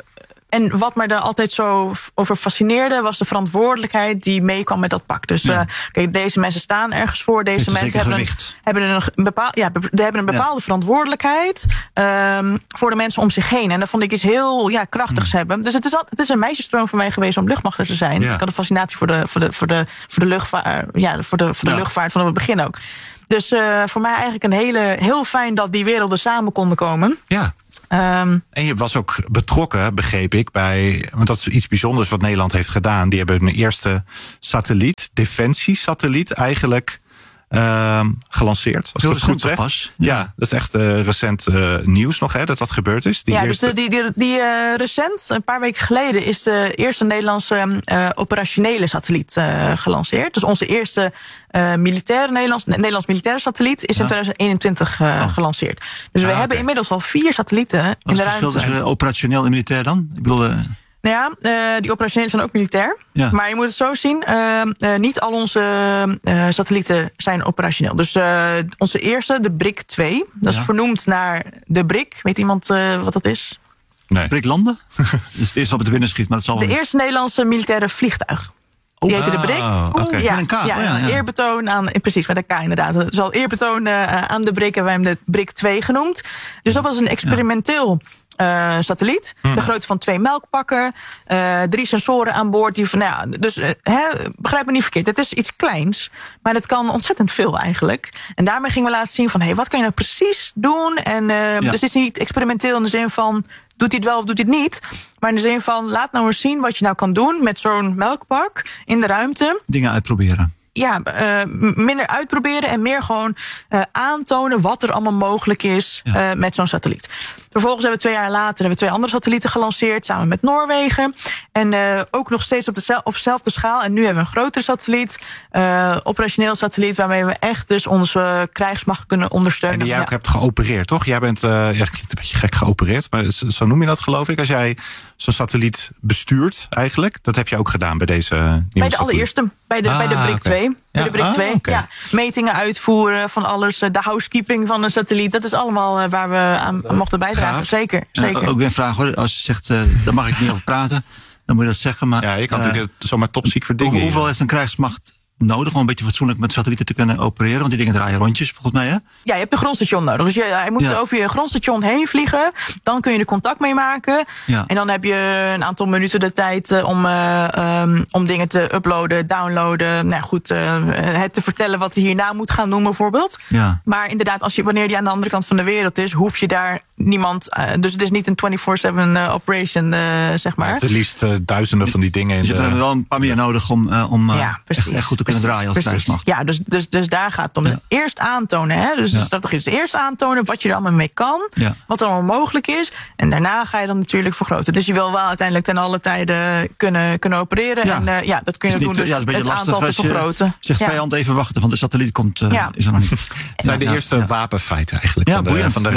En wat me er altijd zo over fascineerde, was de verantwoordelijkheid die meekwam met dat pak. Dus ja. uh, kijk, deze mensen staan ergens voor. Deze mensen hebben een, hebben een, bepaal, ja, be- hebben een bepaalde ja. verantwoordelijkheid um, voor de mensen om zich heen. En dat vond ik iets heel ja, krachtigs mm. hebben. Dus het is, al, het is een meisjesdroom voor mij geweest om luchtmachter te zijn. Ja. Ik had een fascinatie voor de, voor de, voor de, voor de, luchtvaart, ja, voor de, voor de ja. luchtvaart vanaf het begin ook. Dus uh, voor mij eigenlijk een hele, heel fijn dat die werelden samen konden komen. Ja. Um, en je was ook betrokken, begreep ik, bij... want dat is iets bijzonders wat Nederland heeft gedaan. Die hebben hun eerste satelliet, defensiesatelliet, eigenlijk uh, gelanceerd. Als ik het goed zeg. Pas. Ja. ja, dat is echt uh, recent uh, nieuws nog, hè, dat dat gebeurd is. Die ja, eerste... dus die, die, die uh, recent, een paar weken geleden, is de eerste Nederlandse uh, operationele satelliet uh, gelanceerd. Dus onze eerste uh, militaire Nederlands, Nederlands militaire satelliet is ja. in twintig eenentwintig uh, oh. gelanceerd. Dus ah, we okay. hebben inmiddels al vier satellieten Wat in de ruimte. Wat is het verschil tussen operationeel en militair dan? Ik bedoel... Uh... Nou ja, uh, die operationele zijn ook militair. Ja. Maar je moet het zo zien, uh, uh, niet al onze uh, satellieten zijn operationeel. Dus uh, onze eerste, de B R I C twee, dat ja. is vernoemd naar de B R I C. Weet iemand uh, wat dat is? Nee. B R I C landen? Dat is het eerste wat op de binnen schiet, maar dat zal De niet. eerste Nederlandse militaire vliegtuig. Die heette de B R I C. Oh, okay. ja, met een K. Ja, oh, ja, ja. Eerbetoon aan, precies, met een K inderdaad. Dus al eerbetoon uh, aan de B R I C hebben wij hem de B R I C twee genoemd. Dus dat was een experimenteel uh, satelliet. Hmm. De grootte van twee melkpakken. Uh, drie sensoren aan boord. Die van, nou ja, dus uh, hè, begrijp me niet verkeerd. Het is iets kleins, maar het kan ontzettend veel eigenlijk. En daarmee gingen we laten zien van, hé, hey, wat kan je nou precies doen? En uh, ja. dus het is niet experimenteel in de zin van, doet hij het wel of doet hij het niet? Maar in de zin van, laat nou eens zien wat je nou kan doen met zo'n melkpak in de ruimte. Dingen uitproberen. Ja, uh, minder uitproberen en meer gewoon uh, aantonen wat er allemaal mogelijk is ja. uh, met zo'n satelliet. Vervolgens hebben we twee jaar later hebben we twee andere satellieten gelanceerd samen met Noorwegen. En uh, ook nog steeds op, de, op dezelfde schaal. En nu hebben we een grotere satelliet, uh, operationeel satelliet, waarmee we echt dus onze krijgsmacht kunnen ondersteunen. En die jij ja. ook hebt geopereerd, toch? Jij bent, uh, ja, het klinkt een beetje gek geopereerd, maar zo noem je dat, geloof ik. Als jij zo'n satelliet bestuurt eigenlijk, dat heb je ook gedaan bij deze nieuwe Bij de satelliet. allereerste, bij de, ah, bij de B R I C twee. Okay. Bij ja? de B R I C twee. Ah, okay. Ja, metingen uitvoeren van alles, de housekeeping van een satelliet. Dat is allemaal uh, waar we aan mochten bijdragen. Gaaf. Zeker, zeker. Ja, ook weer een vraag hoor. Als je zegt, uh, daar mag ik niet over praten, dan moet je dat zeggen. Maar, ja, je kan uh, natuurlijk zomaar topsecret dingen. Hoe, hoeveel heeft een krijgsmacht nodig om een beetje fatsoenlijk met satellieten te kunnen opereren? Want die dingen draaien rondjes, volgens mij, hè? Ja, je hebt een grondstation nodig. Dus je, je moet ja. over je grondstation heen vliegen. Dan kun je er contact mee maken. Ja. En dan heb je een aantal minuten de tijd uh, om, uh, um, om dingen te uploaden, downloaden. Nou goed, uh, het te vertellen wat hij hierna moet gaan doen, bijvoorbeeld. Ja. Maar inderdaad, als je, wanneer die aan de andere kant van de wereld is, hoef je daar niemand... Uh, dus het is niet een vierentwintig zeven uh, operation, uh, zeg maar. Het liefst uh, duizenden van die dingen. In je hebt de... er wel een paar meer nodig om, uh, om uh, ja, echt, echt goed te kunnen draaien als krijgsmacht. Ja, dus, dus, dus daar gaat het om. Ja. Eerst aantonen, hè? Dus ja. de strategie is eerst aantonen wat je er allemaal mee kan. Ja. Wat er allemaal mogelijk is. En daarna ga je dan natuurlijk vergroten. Dus je wil wel uiteindelijk ten alle tijden kunnen, kunnen opereren. Ja. En uh, ja, dat kun je doen, dus ja, het aantal te vergroten. Zegt ja. vijand even wachten, want de satelliet komt, uh, ja. is er nog niet. Het zijn de ja, eerste ja. wapenfeiten eigenlijk ja, van, de, van de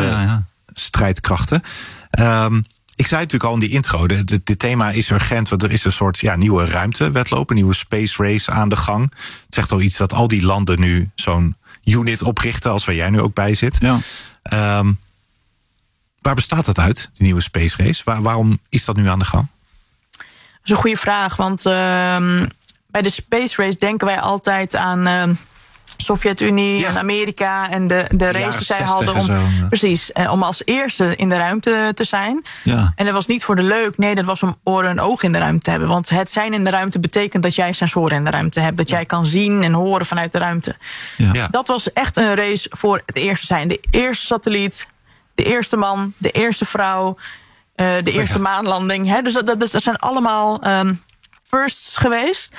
ruimtestrijdkrachten. Ja, ja. um, Ik zei natuurlijk al in die intro, dit thema is urgent, want er is een soort ja, nieuwe ruimtewedloop, een nieuwe space race aan de gang. Het zegt al iets dat al die landen nu zo'n unit oprichten, als waar jij nu ook bij zit. Ja. Um, waar bestaat dat uit, die nieuwe space race? Waar, waarom is dat nu aan de gang? Dat is een goede vraag, want uh, bij de space race denken wij altijd aan... Uh, Sovjet-Unie ja. en Amerika en de, de race die zij hadden om, zo, ja. precies, om als eerste in de ruimte te zijn. Ja. En dat was niet voor de leuk, nee, dat was om oren en ogen in de ruimte te hebben. Want het zijn in de ruimte betekent dat jij sensoren in de ruimte hebt. Dat jij kan zien en horen vanuit de ruimte. Ja. Ja. Dat was echt een race voor het eerste zijn. De eerste satelliet, de eerste man, de eerste vrouw, uh, de eerste ja. maanlanding. Hè? Dus dat, dat, dat zijn allemaal um, firsts geweest.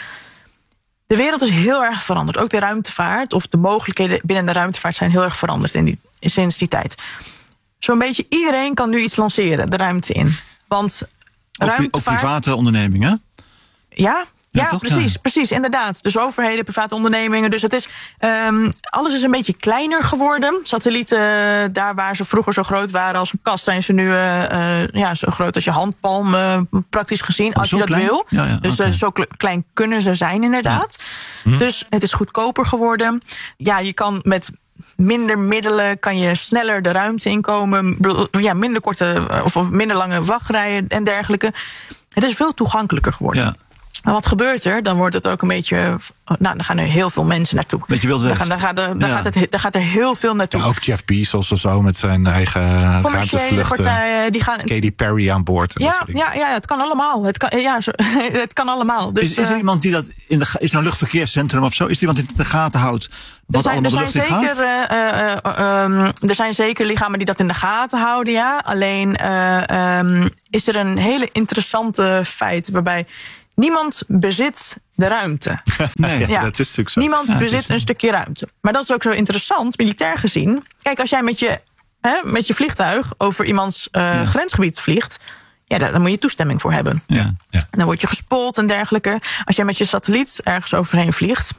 De wereld is heel erg veranderd. Ook de ruimtevaart of de mogelijkheden binnen de ruimtevaart zijn heel erg veranderd in die, sinds die tijd. Zo'n beetje iedereen kan nu iets lanceren, de ruimte in. Want ook, ruimtevaart... Ook private ondernemingen? Ja, ja, ja toch? precies, ja. precies, inderdaad. Dus overheden, private ondernemingen. Dus het is, um, alles is een beetje kleiner geworden. Satellieten, daar waar ze vroeger zo groot waren als een kast, zijn ze nu uh, uh, ja, zo groot als je handpalm, uh, praktisch gezien, oh, als je dat klein? wil. Ja, ja, dus okay. uh, zo kle- klein kunnen ze zijn, inderdaad. Ja. Hm. Dus het is goedkoper geworden. Ja, je kan met minder middelen kan je sneller de ruimte inkomen. Ja, minder korte of minder lange wachtrijen en dergelijke. Het is veel toegankelijker geworden. Ja. Maar wat gebeurt er? Dan wordt het ook een beetje... Nou, dan gaan er heel veel mensen naartoe. Beetje wild weg. Dan, dan, gaat er, dan, ja. gaat het, dan gaat er heel veel naartoe. Ja, ook Jeff Bezos of zo met zijn eigen ruimtevluchten. Partijen, die gaan... Katy Perry aan boord. Ja, ja, ja, het kan allemaal. Het kan, ja, zo, het kan allemaal. Dus, is, is er uh, iemand die dat... in de, is er een luchtverkeerscentrum of zo? Is er iemand die het in de gaten houdt? Wat er zijn, allemaal er, zijn de lucht zeker, uh, uh, um, er zijn zeker lichamen die dat in de gaten houden, ja. Alleen uh, um, is er een hele interessante feit waarbij... Niemand bezit de ruimte. Nee, ja, dat is natuurlijk zo. Niemand ja, bezit is... een stukje ruimte. Maar dat is ook zo interessant, militair gezien. Kijk, als jij met je, hè, met je vliegtuig over iemands uh, ja. grensgebied vliegt... Ja, daar, daar moet je toestemming voor hebben. Ja, ja. En dan word je gespot en dergelijke. Als jij met je satelliet ergens overheen vliegt...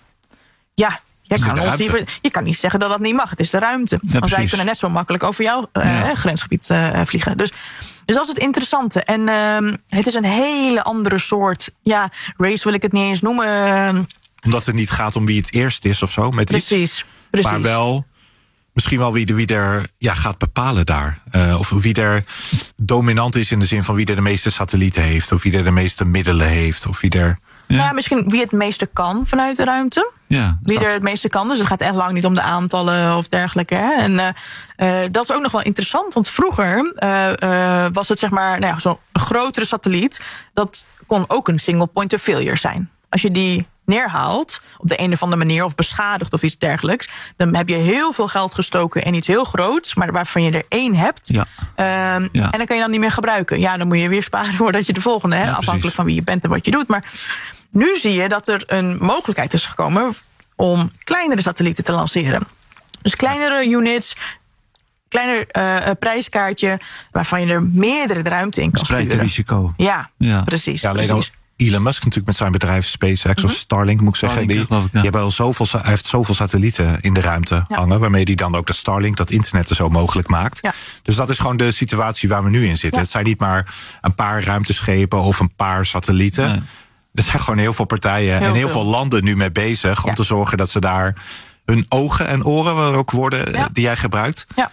Ja, jij kan, ons niet, je kan niet zeggen dat dat niet mag. Het is de ruimte. Ja, want wij kunnen net zo makkelijk over jouw uh, ja. grensgebied uh, vliegen. Dus... Dus dat is het interessante. En uh, het is een hele andere soort... Ja, race wil ik het niet eens noemen. Omdat het niet gaat om wie het eerst is of zo. Met precies, iets, precies. Maar wel misschien wel wie, wie er ja, gaat bepalen daar. Uh, of wie er dominant is in de zin van wie er de meeste satellieten heeft. Of wie er de meeste middelen heeft. Of wie er... Ja. Nou ja, misschien wie het meeste kan vanuit de ruimte. Ja, wie er het meeste kan. Dus het gaat echt lang niet om de aantallen of dergelijke. Hè. En uh, uh, dat is ook nog wel interessant. Want vroeger uh, uh, was het zeg maar nou ja, zo'n grotere satelliet. Dat kon ook een single point of failure zijn. Als je die neerhaalt op de een of andere manier of beschadigt of iets dergelijks, dan heb je heel veel geld gestoken in iets heel groots, maar waarvan je er één hebt. Ja. Um, ja. En dan kan je dan niet meer gebruiken. Ja, dan moet je weer sparen voordat je de volgende, hè, ja, afhankelijk precies. van wie je bent en wat je doet. Maar nu zie je dat er een mogelijkheid is gekomen om kleinere satellieten te lanceren. Dus kleinere units, kleiner uh, prijskaartje, waarvan je er meerdere de ruimte in kan sturen. Spreid risico. Ja, ja. precies. Ja, precies. Elon Musk natuurlijk met zijn bedrijf SpaceX mm-hmm. of Starlink moet ik zeggen. Starlink, die, ik, ja. die hebben al zoveel, hij heeft zoveel satellieten in de ruimte ja. hangen, waarmee hij dan ook dat Starlink, dat internet er zo mogelijk maakt. Ja. Dus dat is gewoon de situatie waar we nu in zitten. Ja. Het zijn niet maar een paar ruimteschepen of een paar satellieten. Nee. Er zijn gewoon heel veel partijen heel en heel veel. veel landen nu mee bezig om ja. te zorgen dat ze daar hun ogen en oren, waar ook woorden ja. die jij gebruikt, ja.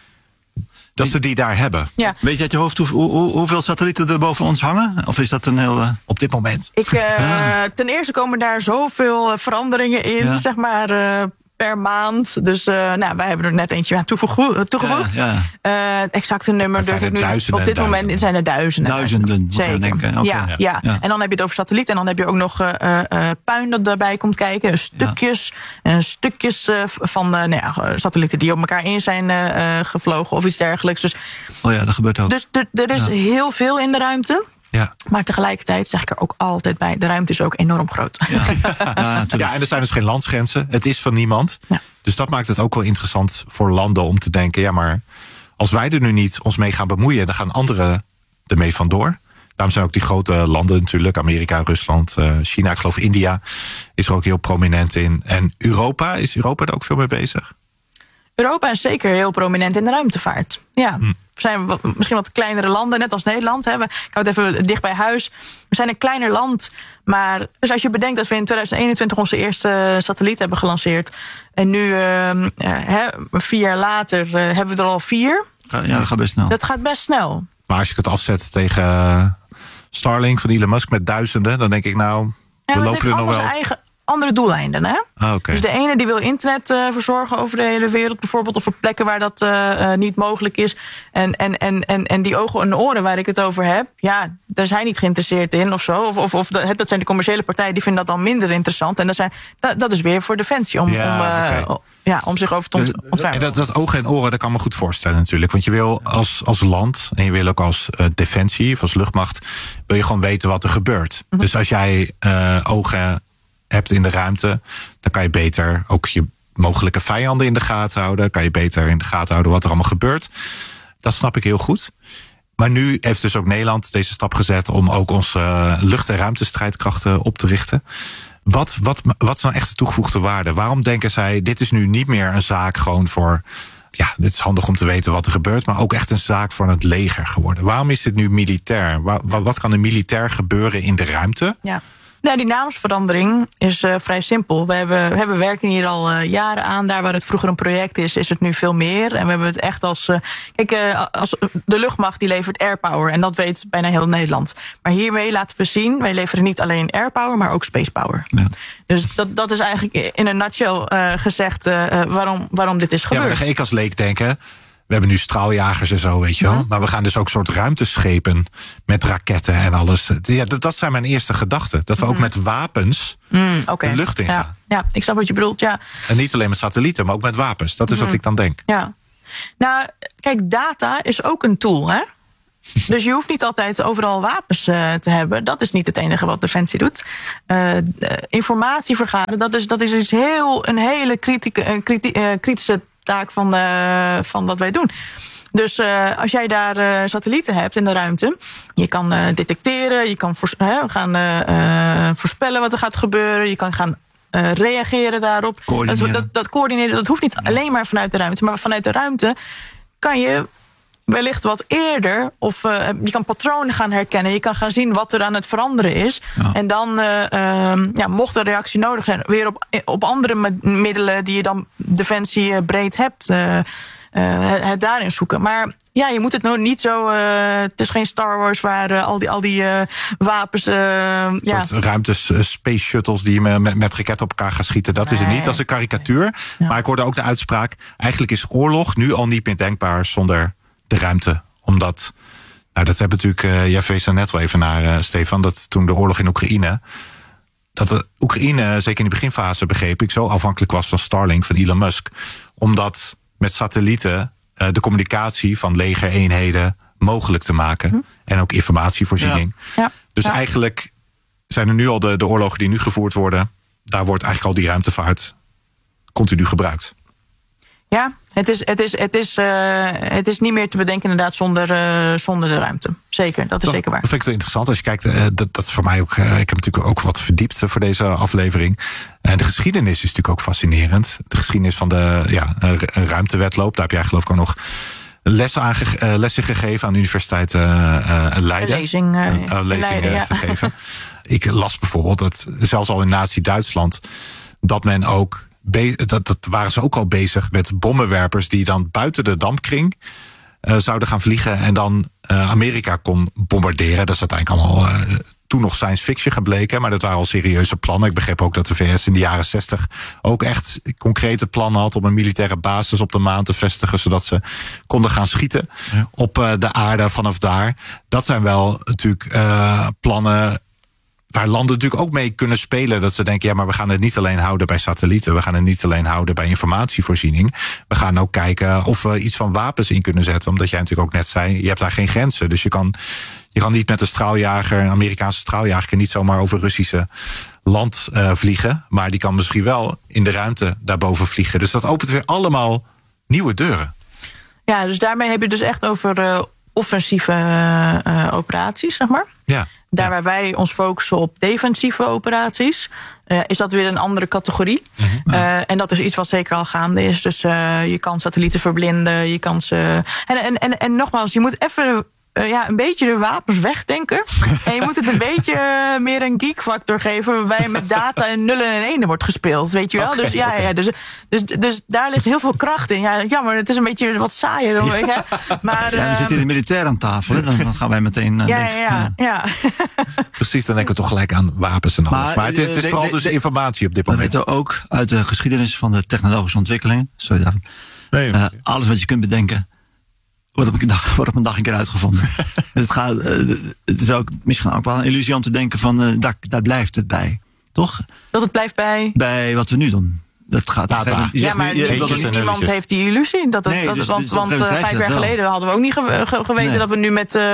dat ze die daar hebben. Ja. Weet je uit je hoofd hoe, hoe, hoeveel satellieten er boven ons hangen? Of is dat een heel... Uh... Op dit moment? Ik, uh, ja. Ten eerste komen daar zoveel veranderingen in, ja. zeg maar... Uh, per maand. Dus uh, nou, wij hebben er net eentje aan toegevoegd. toegevoegd. Ja, ja. Uh, exacte nummer durf ik nu. Op dit moment zijn er duizenden. Duizenden, zeker. Denken. Okay. Ja, ja. Ja. ja, en dan heb je het over satelliet. En dan heb je ook nog uh, uh, puin dat daarbij komt kijken. Stukjes. Ja. En stukjes uh, van uh, nou ja, satellieten die op elkaar in zijn uh, gevlogen of iets dergelijks. Dus, oh ja, dat gebeurt ook. Dus d- er is ja. heel veel in de ruimte. Ja. Maar tegelijkertijd zeg ik er ook altijd bij, de ruimte is ook enorm groot. Ja, ja, ja en er zijn dus geen landsgrenzen. Het is van niemand. Ja. Dus dat maakt het ook wel interessant voor landen om te denken, ja, maar als wij er nu niet ons mee gaan bemoeien, dan gaan anderen ermee vandoor. Daarom zijn ook die grote landen natuurlijk, Amerika, Rusland, China, ik geloof India is er ook heel prominent in. En Europa, is Europa er ook veel mee bezig? Europa is zeker heel prominent in de ruimtevaart. Ja, hm. we zijn wat, misschien wat kleinere landen, net als Nederland. Hè. We, ik hou het even dicht bij huis. We zijn een kleiner land. Maar dus als je bedenkt dat we in tweeduizend eenentwintig onze eerste satelliet hebben gelanceerd. En nu, uh, uh, hè, vier jaar later, uh, hebben we er al vier. Ja, dat gaat best snel. Dat gaat best snel. Maar als je het afzet tegen Starlink van Elon Musk met duizenden, dan denk ik nou, we ja, lopen er nog wel. Eigen andere doeleinden, hè? Ah, okay. Dus de ene die wil internet uh, verzorgen over de hele wereld, bijvoorbeeld, of op plekken waar dat uh, uh, niet mogelijk is. En, en, en, en, en die ogen en oren waar ik het over heb, ja, daar zijn niet geïnteresseerd in of zo. Of, of, of dat zijn de commerciële partijen die vinden dat dan minder interessant. En dat, zijn, dat, dat is weer voor Defensie om, ja, om, uh, okay. ja, om zich over te ontfermen. En dat, dat ogen en oren, dat kan me goed voorstellen natuurlijk. Want je wil als, als land, en je wil ook als uh, Defensie of als luchtmacht, wil je gewoon weten wat er gebeurt. Mm-hmm. Dus als jij uh, ogen hebt in de ruimte, dan kan je beter ook je mogelijke vijanden in de gaten houden. Kan je beter in de gaten houden wat er allemaal gebeurt. Dat snap ik heel goed. Maar nu heeft dus ook Nederland deze stap gezet om ook onze uh, lucht- en ruimtestrijdkrachten op te richten. Wat, wat, wat is nou echt de toegevoegde waarde? Waarom denken zij, dit is nu niet meer een zaak gewoon voor, ja, het is handig om te weten wat er gebeurt, maar ook echt een zaak van het leger geworden? Waarom is dit nu militair? Wat, wat kan er militair gebeuren in de ruimte? Ja. Ja, die naamsverandering is uh, vrij simpel. We, hebben, we hebben werken hier al uh, jaren aan. Daar waar het vroeger een project is, is het nu veel meer. En we hebben het echt als... Uh, kijk, uh, als de luchtmacht die levert airpower. En dat weet bijna heel Nederland. Maar hiermee laten we zien, wij leveren niet alleen airpower, maar ook spacepower. Ja. Dus dat, dat is eigenlijk in een nutshell uh, gezegd uh, waarom, waarom dit is gebeurd. Ja, maar dan ga ik als leek denken... We hebben nu straaljagers en zo, weet je wel. Mm-hmm. Maar we gaan dus ook soort ruimteschepen met raketten en alles. Ja, dat, dat zijn mijn eerste gedachten. Dat we mm-hmm. ook met wapens mm, okay. de lucht in gaan. Ja, ja, ik snap wat je bedoelt, ja. En niet alleen met satellieten, maar ook met wapens. Dat is mm-hmm. wat ik dan denk. Ja. Nou, kijk, data is ook een tool, hè? Dus je hoeft niet altijd overal wapens uh, te hebben. Dat is niet het enige wat Defensie doet. Uh, informatie vergaren, dat is, dat is dus heel, een hele kritieke, uh, kriti- uh, kritische taak van, uh, van wat wij doen. Dus uh, als jij daar uh, satellieten hebt in de ruimte, je kan uh, detecteren, je kan voors- uh, gaan uh, uh, voorspellen wat er gaat gebeuren, je kan gaan uh, reageren daarop. Coördineren. Dat, dat, dat coördineren, dat hoeft niet alleen maar vanuit de ruimte, maar vanuit de ruimte kan je wellicht wat eerder, of uh, je kan patronen gaan herkennen, je kan gaan zien wat er aan het veranderen is. Ja. En dan, uh, uh, ja, mocht de reactie nodig zijn, weer op, op andere me- middelen die je dan Defensie uh, breed hebt, uh, uh, het, het daarin zoeken. Maar ja, je moet het nou niet zo. Uh, het is geen Star Wars waar uh, al die, al die uh, wapens. Uh, een ja. soort ruimtes, uh, space shuttles die je met, met raketten op elkaar gaan schieten. Dat nee. is het niet, dat is een karikatuur. Ja. Maar ik hoorde ook de uitspraak, eigenlijk is oorlog nu al niet meer denkbaar zonder de ruimte. Omdat, nou dat hebben natuurlijk, uh, jij wees er net wel even naar, uh, Stefan, dat toen de oorlog in Oekraïne, dat de Oekraïne, zeker in de beginfase begreep ik, zo afhankelijk was van Starlink, van Elon Musk. Omdat met satellieten uh, de communicatie van legereenheden mogelijk te maken. Hm. En ook informatievoorziening. Ja. Ja. Dus ja. eigenlijk zijn er nu al de, de oorlogen die nu gevoerd worden, daar wordt eigenlijk al die ruimtevaart continu gebruikt. Ja, het is, het is, het is, uh, het is niet meer te bedenken inderdaad zonder, uh, zonder de ruimte. Zeker, dat is dat, zeker waar. Dat vind ik interessant. Als je kijkt, uh, dat, dat is voor mij ook. Uh, ik heb natuurlijk ook wat verdiept voor deze aflevering. En uh, de geschiedenis is natuurlijk ook fascinerend. De geschiedenis van de ja, een ruimtewedloop. Daar heb jij geloof ik ook nog lessen, aan ge- uh, lessen gegeven aan de Universiteit uh, uh, Leiden. Een lezing, uh, uh, uh, lezing Leiden, uh, ja. gegeven. Ik las bijvoorbeeld dat zelfs al in Nazi-Duitsland dat men ook Be- dat, dat waren ze ook al bezig met bommenwerpers die dan buiten de dampkring uh, zouden gaan vliegen en dan uh, Amerika kon bombarderen. Dat is uiteindelijk allemaal uh, toen nog science fiction gebleken, maar dat waren al serieuze plannen. Ik begreep ook dat de V S in de jaren zestig ook echt concrete plannen had om een militaire basis op de maan te vestigen, zodat ze konden gaan schieten ja. op uh, de aarde vanaf daar. Dat zijn wel natuurlijk uh, plannen waar landen natuurlijk ook mee kunnen spelen. Dat ze denken, ja, maar we gaan het niet alleen houden bij satellieten. We gaan het niet alleen houden bij informatievoorziening. We gaan ook kijken of we iets van wapens in kunnen zetten. Omdat jij natuurlijk ook net zei, je hebt daar geen grenzen. Dus je kan, je kan niet met een straaljager, een Amerikaanse straaljager, niet zomaar over Russische land uh, vliegen. Maar die kan misschien wel in de ruimte daarboven vliegen. Dus dat opent weer allemaal nieuwe deuren. Ja, dus daarmee heb je dus echt over uh, offensieve uh, operaties, zeg maar. Ja. Daar ja. waar wij ons focussen op defensieve operaties, uh, is dat weer een andere categorie. Mm-hmm. Uh, en dat is iets wat zeker al gaande is. Dus uh, je kan satellieten verblinden, je kan ze. En, en, en, en nogmaals, je moet even uh, ja, een beetje de wapens wegdenken. En je moet het een beetje uh, meer een geek factor geven, waarbij met data en nullen en enen wordt gespeeld. Weet je wel? Okay, dus ja, okay. ja dus, dus, dus daar ligt heel veel kracht in. Ja, jammer, het is een beetje wat saaier. Dan, ja. Maar, ja, dan uh, zitten de militair aan tafel. Hè? Dan, dan gaan wij meteen. Uh, ja, denken, ja, ja, ja. Precies, dan denken we toch gelijk aan wapens en alles. Maar, maar het is, het is de, vooral de, de, dus informatie op dit moment. We weten ook uit de geschiedenis van de technologische ontwikkelingen. Sorry, David. Nee, uh, alles wat je kunt bedenken, wordt op een dag, wordt op een dag een keer uitgevonden. het, gaat, uh, het is ook misschien ook wel een illusie om te denken van uh, daar, daar blijft het bij. Toch? Dat het blijft bij? Bij wat we nu doen. Dat gaat data. Ja, maar nu, je, dat niemand heeft die illusie. Dat het, nee, dat, dus, want dus want uh, vijf jaar geleden hadden we ook niet ge, ge, geweten nee. dat we nu met uh,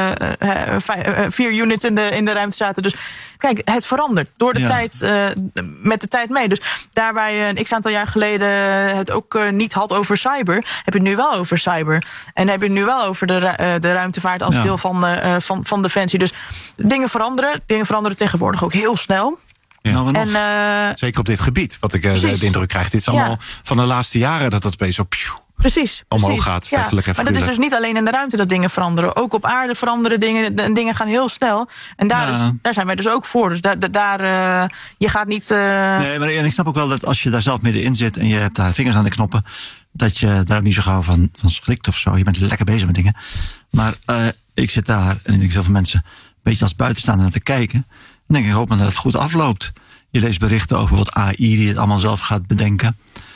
uh, vijf, uh, vier units in de, in de ruimte zaten. Dus kijk, het verandert door de ja. tijd, uh, met de tijd mee. Dus daar waar je een x-aantal jaar geleden het ook uh, niet had over cyber, heb je het nu wel over cyber. En heb je het nu wel over de, uh, de ruimtevaart als ja. deel van, uh, van, van Defensie. Dus dingen veranderen. Dingen veranderen tegenwoordig ook heel snel. Ja. Nou, en, uh, Zeker op dit gebied, wat ik uh, de, de indruk krijg. Dit is allemaal ja. van de laatste jaren dat dat opeens zo pjoe, Precies. omhoog precies. gaat, ja. letterlijk en Maar dat is dus niet alleen in de ruimte dat dingen veranderen. Ook op aarde veranderen dingen. En dingen gaan heel snel. En daar, Ja. is, daar zijn wij dus ook voor. Dus daar, daar uh, je gaat niet... Uh... Nee, maar en ik snap ook wel dat als je daar zelf middenin zit en je hebt daar vingers aan de knoppen, dat je daar ook niet zo gauw van, van schrikt of zo. Je bent lekker bezig met dingen. Maar uh, ik zit daar en ik denk heel veel mensen een beetje als buitenstaander naar te kijken. Dan denk ik, hoop maar dat het goed afloopt. Je leest berichten over wat A I die het allemaal zelf gaat bedenken.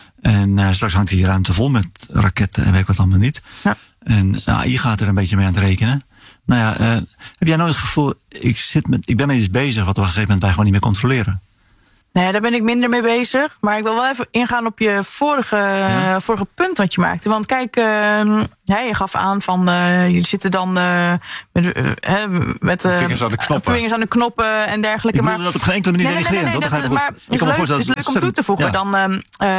En uh, straks hangt die ruimte vol met raketten en weet ik wat allemaal niet. Ja. En A I gaat er een beetje mee aan het rekenen. Nou ja, uh, heb jij nooit het gevoel, ik, zit met, ik ben met iets bezig wat we op een gegeven moment wij gewoon niet meer controleren? Nee, daar ben ik minder mee bezig. Maar ik wil wel even ingaan op je vorige, ja. vorige punt wat je maakte. Want kijk, uh, ja, je gaf aan van uh, jullie zitten dan uh, met, uh, met uh, vingers aan de knoppen. vingers aan de knoppen en dergelijke. Ik wilde dat op geen enkele manier nee, nee, nee, nee, nee, dat, maar het is leuk, is leuk om toe te voegen. Ja. Dan, uh,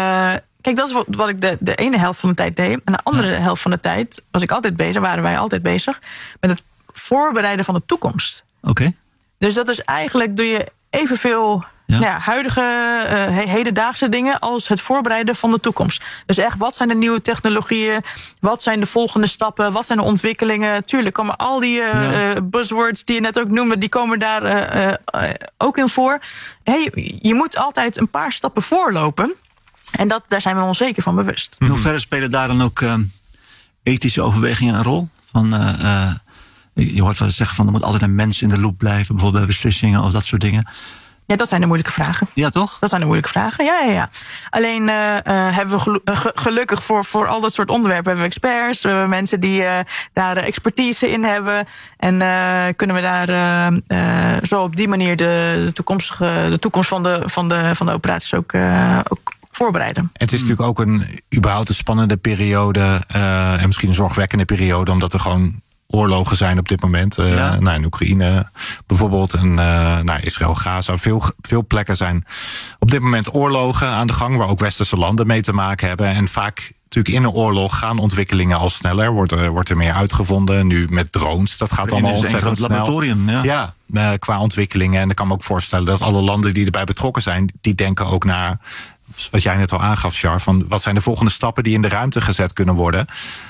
kijk, dat is wat, wat ik de, de ene helft van de tijd deed. En de andere ja. helft van de tijd was ik altijd bezig, waren wij altijd bezig met het voorbereiden van de toekomst. Oké. Okay. Dus dat is eigenlijk, doe je evenveel ja. Nou ja, huidige, uh, hedendaagse dingen als het voorbereiden van de toekomst. Dus echt, wat zijn de nieuwe technologieën? Wat zijn de volgende stappen? Wat zijn de ontwikkelingen? Tuurlijk komen al die uh, ja. uh, buzzwords die je net ook noemde, die komen daar uh, uh, uh, ook in voor. Hey, je moet altijd een paar stappen voorlopen. En dat, daar zijn we ons zeker van bewust. In hoeverre spelen daar dan ook uh, ethische overwegingen een rol? Van, uh, uh, je hoort wel eens zeggen van er moet altijd een mens in de loop blijven, bijvoorbeeld bij beslissingen of dat soort dingen. Ja, dat zijn de moeilijke vragen. Ja, toch? Dat zijn de moeilijke vragen, ja, ja, ja. Alleen uh, uh, hebben we gelu- uh, gelukkig voor, voor al dat soort onderwerpen hebben we experts. We hebben mensen die uh, daar expertise in hebben. En uh, kunnen we daar uh, uh, zo op die manier de, de, toekomstige, de toekomst van de, van de, van de operaties ook, uh, ook voorbereiden. Het is natuurlijk ook een überhaupt een spannende periode. Uh, en misschien een zorgwekkende periode, omdat er gewoon oorlogen zijn op dit moment. Uh, ja. nou, in Oekraïne bijvoorbeeld. En uh, nou, Israël, Gaza. Veel, veel plekken zijn op dit moment oorlogen aan de gang, waar ook westerse landen mee te maken hebben. En vaak natuurlijk in een oorlog gaan ontwikkelingen al sneller. Wordt er, wordt er meer uitgevonden. Nu met drones, dat gaat allemaal ontzettend snel. Laboratorium, ja. Ja, uh, qua ontwikkelingen. En ik kan me ook voorstellen dat alle landen die erbij betrokken zijn, die denken ook naar wat jij net al aangaf, Char, van wat zijn de volgende stappen die in de ruimte gezet kunnen worden.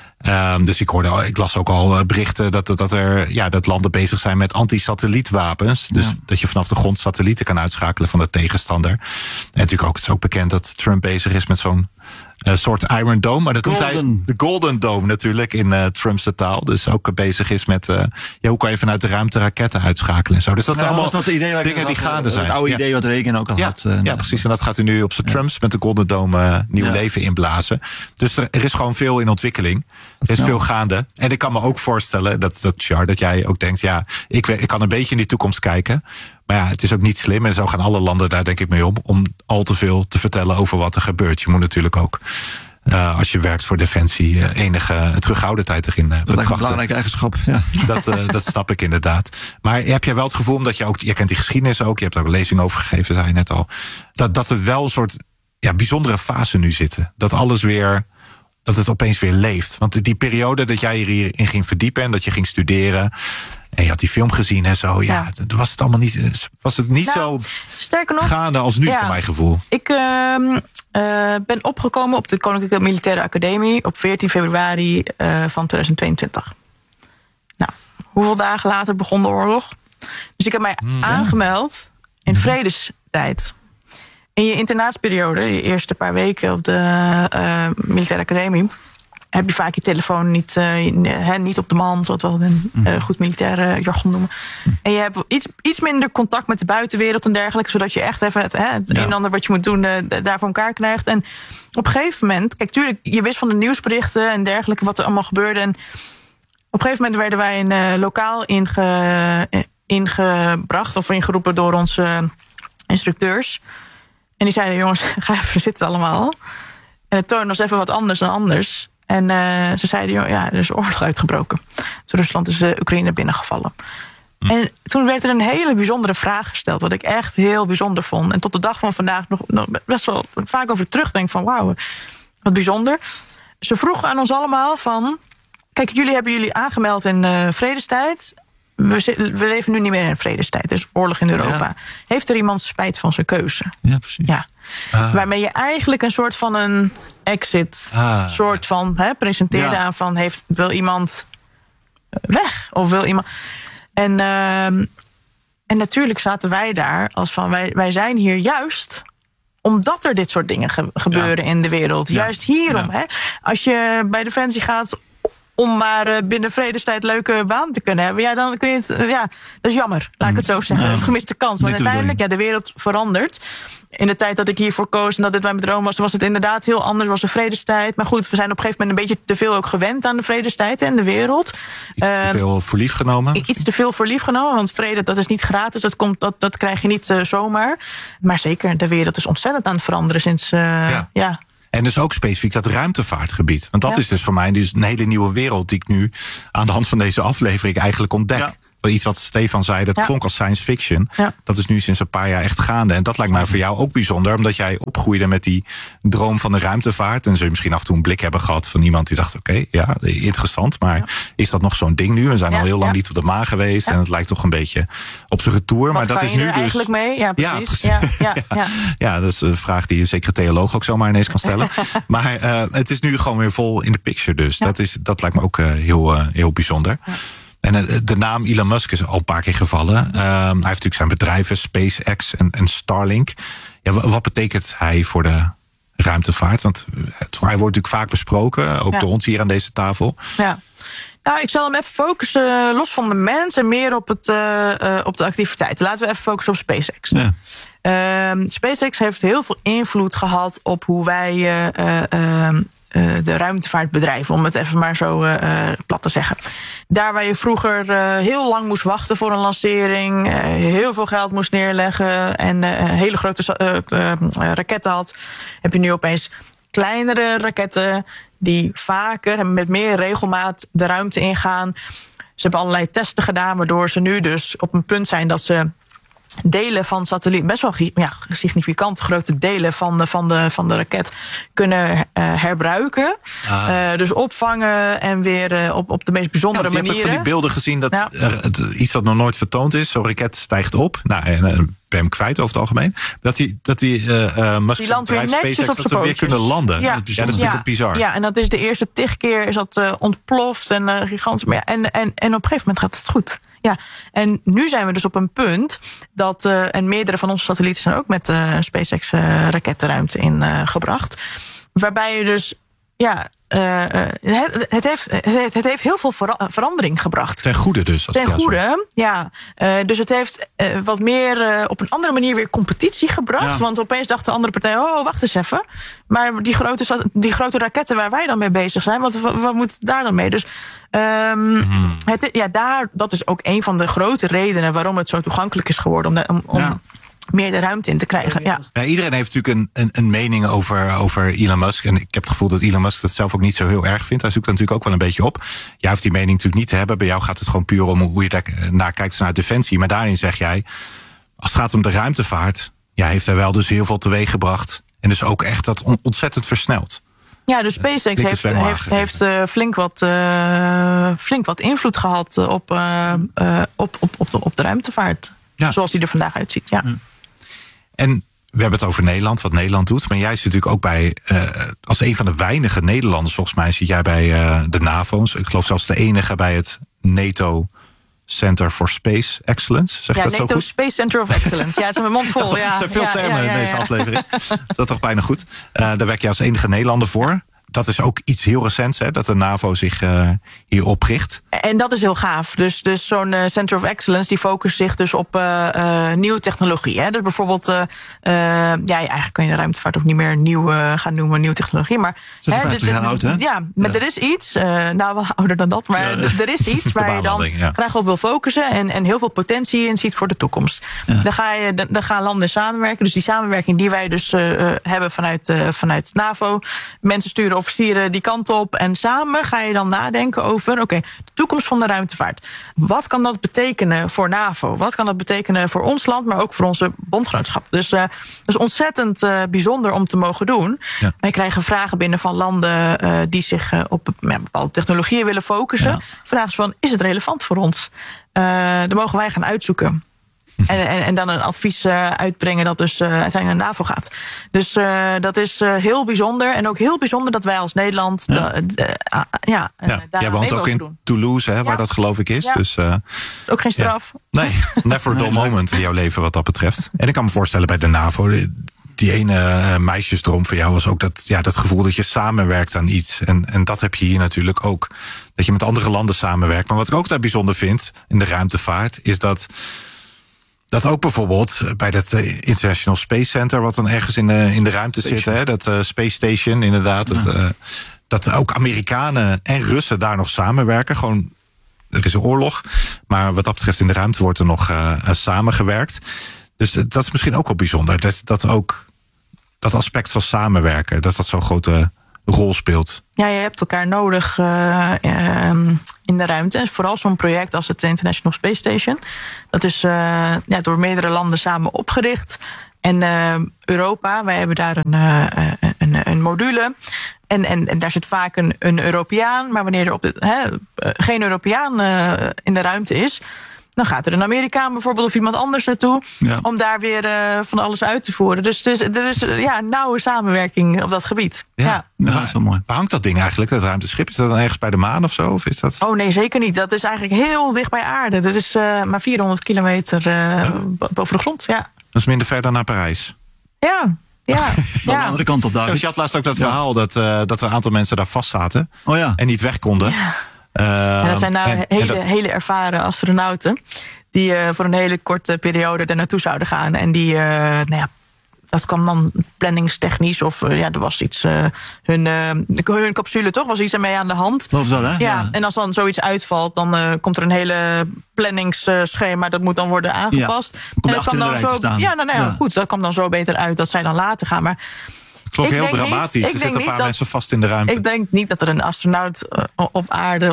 Um, dus ik hoorde, ik las ook al berichten dat, dat er ja, dat landen bezig zijn met anti-satellietwapens. Dus ja. dat je vanaf de grond satellieten kan uitschakelen van de tegenstander. En natuurlijk ook, het is ook bekend dat Trump bezig is met zo'n uh, soort Iron Dome. Maar dat noemt hij de Golden Dome natuurlijk in uh, Trump's taal. Dus ook bezig is met uh, ja, hoe kan je vanuit de ruimte raketten uitschakelen en zo. Dus dat zijn ja, allemaal dat idee dingen die gaande zijn. Het oude idee ja. wat Reagan ook al ja. had. Uh, ja, precies. En dat gaat hij nu op zijn ja. Trumps met de Golden Dome uh, nieuw ja. leven inblazen. Dus er, er is gewoon veel in ontwikkeling. Er is veel gaande. En ik kan me ook voorstellen dat, dat, Char, dat jij ook denkt, ja, ik, ik kan een beetje in die toekomst kijken. Maar ja, het is ook niet slim. En zo gaan alle landen daar denk ik mee om. Om al te veel te vertellen over wat er gebeurt. Je moet natuurlijk ook, uh, als je werkt voor Defensie, uh, enige terughoudendheid erin uh, betrachten. Dat is een belangrijke eigenschap, ja. Dat, uh, dat snap ik inderdaad. Maar heb jij wel het gevoel, omdat je ook, je kent die geschiedenis ook, je hebt er ook een lezing over gegeven, zei je net al, dat, dat er wel een soort ja, bijzondere fase nu zitten. Dat alles weer, dat het opeens weer leeft. Want die periode dat jij hierin ging verdiepen en dat je ging studeren en je had die film gezien en zo, ja, ja. was het allemaal niet, was het niet nou, zo sterker nog, gaande als nu, ja, voor mijn gevoel. Ik uh, uh, ben opgekomen op de Koninklijke Militaire Academie op veertien februari uh, van tweeduizend tweeëntwintig. Nou, hoeveel dagen later begon de oorlog? Dus ik heb mij mm, aangemeld in mm. vredestijd. In je internaatsperiode, je eerste paar weken op de uh, Militaire Academie, heb je vaak je telefoon niet, uh, he, niet op de man, zoals we een uh, goed militaire jargon noemen. En je hebt iets, iets minder contact met de buitenwereld en dergelijke, zodat je echt even het, he, het ja. een en ander wat je moet doen, uh, daar voor elkaar krijgt. En op een gegeven moment, kijk, tuurlijk, je wist van de nieuwsberichten en dergelijke wat er allemaal gebeurde. En op een gegeven moment werden wij een uh, lokaal inge, ingebracht of ingeroepen door onze instructeurs. En die zeiden, jongens, ga even zitten allemaal. En het toon was even wat anders dan anders. En uh, ze zeiden, ja, er is oorlog uitgebroken. Dus Rusland is uh, Oekraïne binnengevallen. Hm. En toen werd er een hele bijzondere vraag gesteld, wat ik echt heel bijzonder vond. En tot de dag van vandaag nog, nog best wel vaak over terugdenk van, wauw, wat bijzonder. Ze vroegen aan ons allemaal van, kijk, jullie hebben jullie aangemeld in uh, vredestijd. we, we leven nu niet meer in een vredestijd. Er is oorlog in Europa. Ja. Heeft er iemand spijt van zijn keuze? Ja, precies. Ja. Ah. Waarmee je eigenlijk een soort van een exit... Ah. soort van hè, presenteerde ja. aan van... heeft wil iemand weg? Of wil iemand... En, uh, en natuurlijk zaten wij daar als van... wij, wij zijn hier juist... omdat er dit soort dingen ge- gebeuren ja. in de wereld. Ja. Juist hierom. Ja. Hè? Als je bij Defensie gaat... om maar uh, binnen vredestijd leuke baan te kunnen hebben... ja, dan kun je het... Uh, ja, dat is jammer, laat ik het zo zeggen. Een gemiste kans. Want uiteindelijk, ja, de wereld verandert. In de tijd dat ik hiervoor koos en dat dit mijn droom was... was het inderdaad heel anders, was een vredestijd. Maar goed, we zijn op een gegeven moment een beetje te veel ook gewend... aan de vredestijd en de wereld. Iets uh, te veel voor lief genomen? Iets te veel voor lief genomen, want vrede, dat is niet gratis. Dat, komt, dat, dat krijg je niet uh, zomaar. Maar zeker, de wereld is ontzettend aan het veranderen sinds... Uh, ja. ja. En dus ook specifiek dat ruimtevaartgebied. Want dat ja. is dus voor mij dus een hele nieuwe wereld... die ik nu aan de hand van deze aflevering eigenlijk ontdek. Ja. Iets wat Stefan zei, dat ja. klonk als science fiction. Ja. Dat is nu sinds een paar jaar echt gaande. En dat lijkt mij voor jou ook bijzonder... omdat jij opgroeide met die droom van de ruimtevaart. En zul je misschien af en toe een blik hebben gehad... van iemand die dacht, oké, okay, ja, interessant... maar ja. is dat nog zo'n ding nu? We zijn ja. al heel lang ja. niet op de maan geweest... Ja. en het lijkt toch een beetje op zijn retour. Wat maar dat kan is je nu er dus eigenlijk mee? Ja, precies. Ja, precies. Ja, ja, ja. ja, dat is een vraag die een zekere theoloog ook zomaar ineens kan stellen. maar uh, het is nu gewoon weer vol in de picture dus. Ja. Dat, is, dat lijkt me ook uh, heel, uh, heel bijzonder. Ja. En de naam Elon Musk is al een paar keer gevallen. Uh, hij heeft natuurlijk zijn bedrijven, SpaceX en, en Starlink. Ja, wat betekent hij voor de ruimtevaart? Want hij wordt natuurlijk vaak besproken, ook ja. door ons hier aan deze tafel. Ja. Nou, ik zal hem even focussen, los van de mens... en meer op, het, uh, uh, op de activiteiten. Laten we even focussen op SpaceX. Ja. Uh, SpaceX heeft heel veel invloed gehad op hoe wij... Uh, uh, Uh, de ruimtevaartbedrijven, om het even maar zo uh, plat te zeggen. Daar waar je vroeger uh, heel lang moest wachten voor een lancering... Uh, heel veel geld moest neerleggen... en uh, hele grote uh, uh, raketten had... heb je nu opeens kleinere raketten... die vaker en met meer regelmaat de ruimte ingaan. Ze hebben allerlei testen gedaan... waardoor ze nu dus op een punt zijn dat ze... delen van satelliet, best wel ja, significant grote delen van de, van de, van de raket kunnen uh, herbruiken. Ah. Uh, dus opvangen en weer uh, op, op de meest bijzondere ja, manieren. Je hebt van die beelden gezien dat ja. er, iets wat nog nooit vertoond is. Zo'n raket stijgt op. Nou, en, en ben je hem kwijt over het algemeen. Dat die, dat die, uh, uh, Musk die landt weer netjes SpaceX, op dat we weer kunnen landen. Ja, ja, dat is natuurlijk ja. bizar. Ja, en dat is de eerste tig keer is dat uh, ontploft en uh, gigantisch. Maar ja, en, en, en op een gegeven moment gaat het goed. Ja, en nu zijn we dus op een punt dat, uh, en meerdere van onze satellieten zijn ook met uh, SpaceX uh, rakettenruimte in uh, gebracht. Waarbij je dus, ja, uh, het, het, heeft, het, het heeft heel veel vera- verandering gebracht. Ten goede dus. Als Ten goede, ja. Uh, dus het heeft uh, wat meer uh, op een andere manier weer competitie gebracht. Ja. Want opeens dachten andere partijen, oh, wacht eens even. Maar die grote, die grote raketten waar wij dan mee bezig zijn, wat, wat, wat moet daar dan mee? Dus um, hmm. het, ja, daar, dat is ook een van de grote redenen waarom het zo toegankelijk is geworden. Om, de, om, om ja. meer de ruimte in te krijgen. Ja. Ja, iedereen heeft natuurlijk een, een, een mening over, over Elon Musk. En ik heb het gevoel dat Elon Musk dat zelf ook niet zo heel erg vindt. Hij zoekt er natuurlijk ook wel een beetje op. Jij hoeft die mening natuurlijk niet te hebben. Bij jou gaat het gewoon puur om hoe je daar naar kijkt vanuit Defensie. Maar daarin zeg jij, als het gaat om de ruimtevaart, ja, heeft hij wel dus heel veel teweeg gebracht. En dus ook echt dat on, ontzettend versneld. Ja, dus SpaceX heeft, heeft, heeft uh, flink, wat, uh, flink wat invloed gehad op, uh, uh, op, op, op, op de ruimtevaart. Ja. Zoals die er vandaag uitziet, ja. En we hebben het over Nederland, wat Nederland doet. Maar jij zit natuurlijk ook bij, uh, als een van de weinige Nederlanders, volgens mij zit jij bij uh, de NAVO's. Ik geloof zelfs de enige bij het NATO Center for Space Excellence. Zeg ja, dat NATO zo goed? Space Center of Excellence. Ja, het is mijn mond vol. Ja. Er zijn veel ja, termen ja, ja, ja, in deze ja. aflevering. Dat is toch bijna goed. Uh, daar werk je als enige Nederlander voor. Dat is ook iets heel recents, hè, dat de NAVO zich uh, hier opricht. En dat is heel gaaf. Dus, dus zo'n uh, Center of Excellence die focust zich dus op uh, uh, nieuwe technologie. Hè. Dus bijvoorbeeld, uh, uh, ja, eigenlijk kan je de ruimtevaart ook niet meer nieuw uh, gaan noemen, nieuwe technologie. Maar zesenvijftig jaar oud, hè? Ja, maar ja. er is iets, uh, nou wel ouder dan dat, maar ja. er is iets waar je dan ja. graag op wil focussen en, en heel veel potentie in ziet voor de toekomst. Ja. Dan, ga je, dan, dan gaan landen samenwerken. Dus die samenwerking die wij dus uh, hebben vanuit, uh, vanuit NAVO. Mensen sturen of officieren die kant op. En samen ga je dan nadenken over, oké, okay, de toekomst van de ruimtevaart. Wat kan dat betekenen voor NAVO? Wat kan dat betekenen voor ons land, maar ook voor onze bondgenootschap? Dus uh, dat is ontzettend uh, bijzonder om te mogen doen. Ja. Wij krijgen vragen binnen van landen uh, die zich uh, op ja, bepaalde technologieën willen focussen. Ja. Vragen van, is het relevant voor ons? Uh, dan mogen wij gaan uitzoeken. En, en, en dan een advies uh, uitbrengen dat dus uh, uiteindelijk naar NAVO gaat. Dus uh, dat is uh, heel bijzonder. En ook heel bijzonder dat wij als Nederland ja. Da, uh, uh, ja, uh, ja. daar Jij woont ook in doen. Toulouse, hè, waar ja. dat geloof ik is. Ja. Dus, uh, ook geen straf. Ja. Nee, never a dull moment in jouw leven wat dat betreft. En ik kan me voorstellen bij de NAVO, die ene uh, meisjesdroom van jou was ook dat, ja, dat gevoel dat je samenwerkt aan iets. En, en dat heb je hier natuurlijk ook. Dat je met andere landen samenwerkt. Maar wat ik ook daar bijzonder vind in de ruimtevaart, is dat Dat ook bijvoorbeeld bij dat International Space Center, wat dan ergens in de, in de ruimte Station. zit, hè, dat uh, Space Station, inderdaad. Ja. Dat, uh, dat ook Amerikanen en Russen daar nog samenwerken. Gewoon, er is een oorlog. Maar wat dat betreft in de ruimte wordt er nog uh, samengewerkt. Dus dat is misschien ook wel bijzonder. Dat, dat ook dat aspect van samenwerken, dat dat zo'n grote rol speelt. Ja, je hebt elkaar nodig uh, uh, in de ruimte. En vooral zo'n project als het International Space Station. Dat is uh, ja, door meerdere landen samen opgericht. En uh, Europa, wij hebben daar een, uh, een, een module. En, en, en daar zit vaak een, een Europeaan. Maar wanneer er op de, he, geen Europeaan uh, in de ruimte is, dan gaat er een Amerikaan bijvoorbeeld of iemand anders naartoe, ja, om daar weer uh, van alles uit te voeren. Dus er is, er is ja, een nauwe samenwerking op dat gebied. Ja, ja. Dat is wel mooi. Waar hangt dat ding eigenlijk, dat ruimteschip? Is dat dan ergens bij de maan of zo? Of is dat... Oh nee, zeker niet. Dat is eigenlijk heel dicht bij aarde. Dat is uh, maar vierhonderd kilometer uh, ja. boven de grond. Ja. Dat is minder ver dan naar Parijs. Ja. Ja, de ja. andere kant op daar. Ja, dus je had laatst ook dat ja. verhaal dat, uh, dat er een aantal mensen daar vast zaten. Oh ja. En niet weg konden. Ja. Uh, ja, dat zijn nou en, hele, en dat... hele ervaren astronauten die uh, voor een hele korte periode er naartoe zouden gaan. En die, uh, nou ja, dat kwam dan planningstechnisch of uh, ja, er was iets, uh, hun, uh, hun capsule toch, was iets ermee aan de hand. Geloof dat, hè? Ja, ja, en als dan zoiets uitvalt, dan uh, komt er een hele planningsschema, dat moet dan worden aangepast. Ja, en dat kwam dan zo, ja, nou, nou ja, ja, goed, dat kwam dan zo beter uit dat zij dan later gaan. Maar klonk heel dramatisch. Niet, er zitten een paar mensen vast in de ruimte. Ik denk niet dat er een astronaut uh, op aarde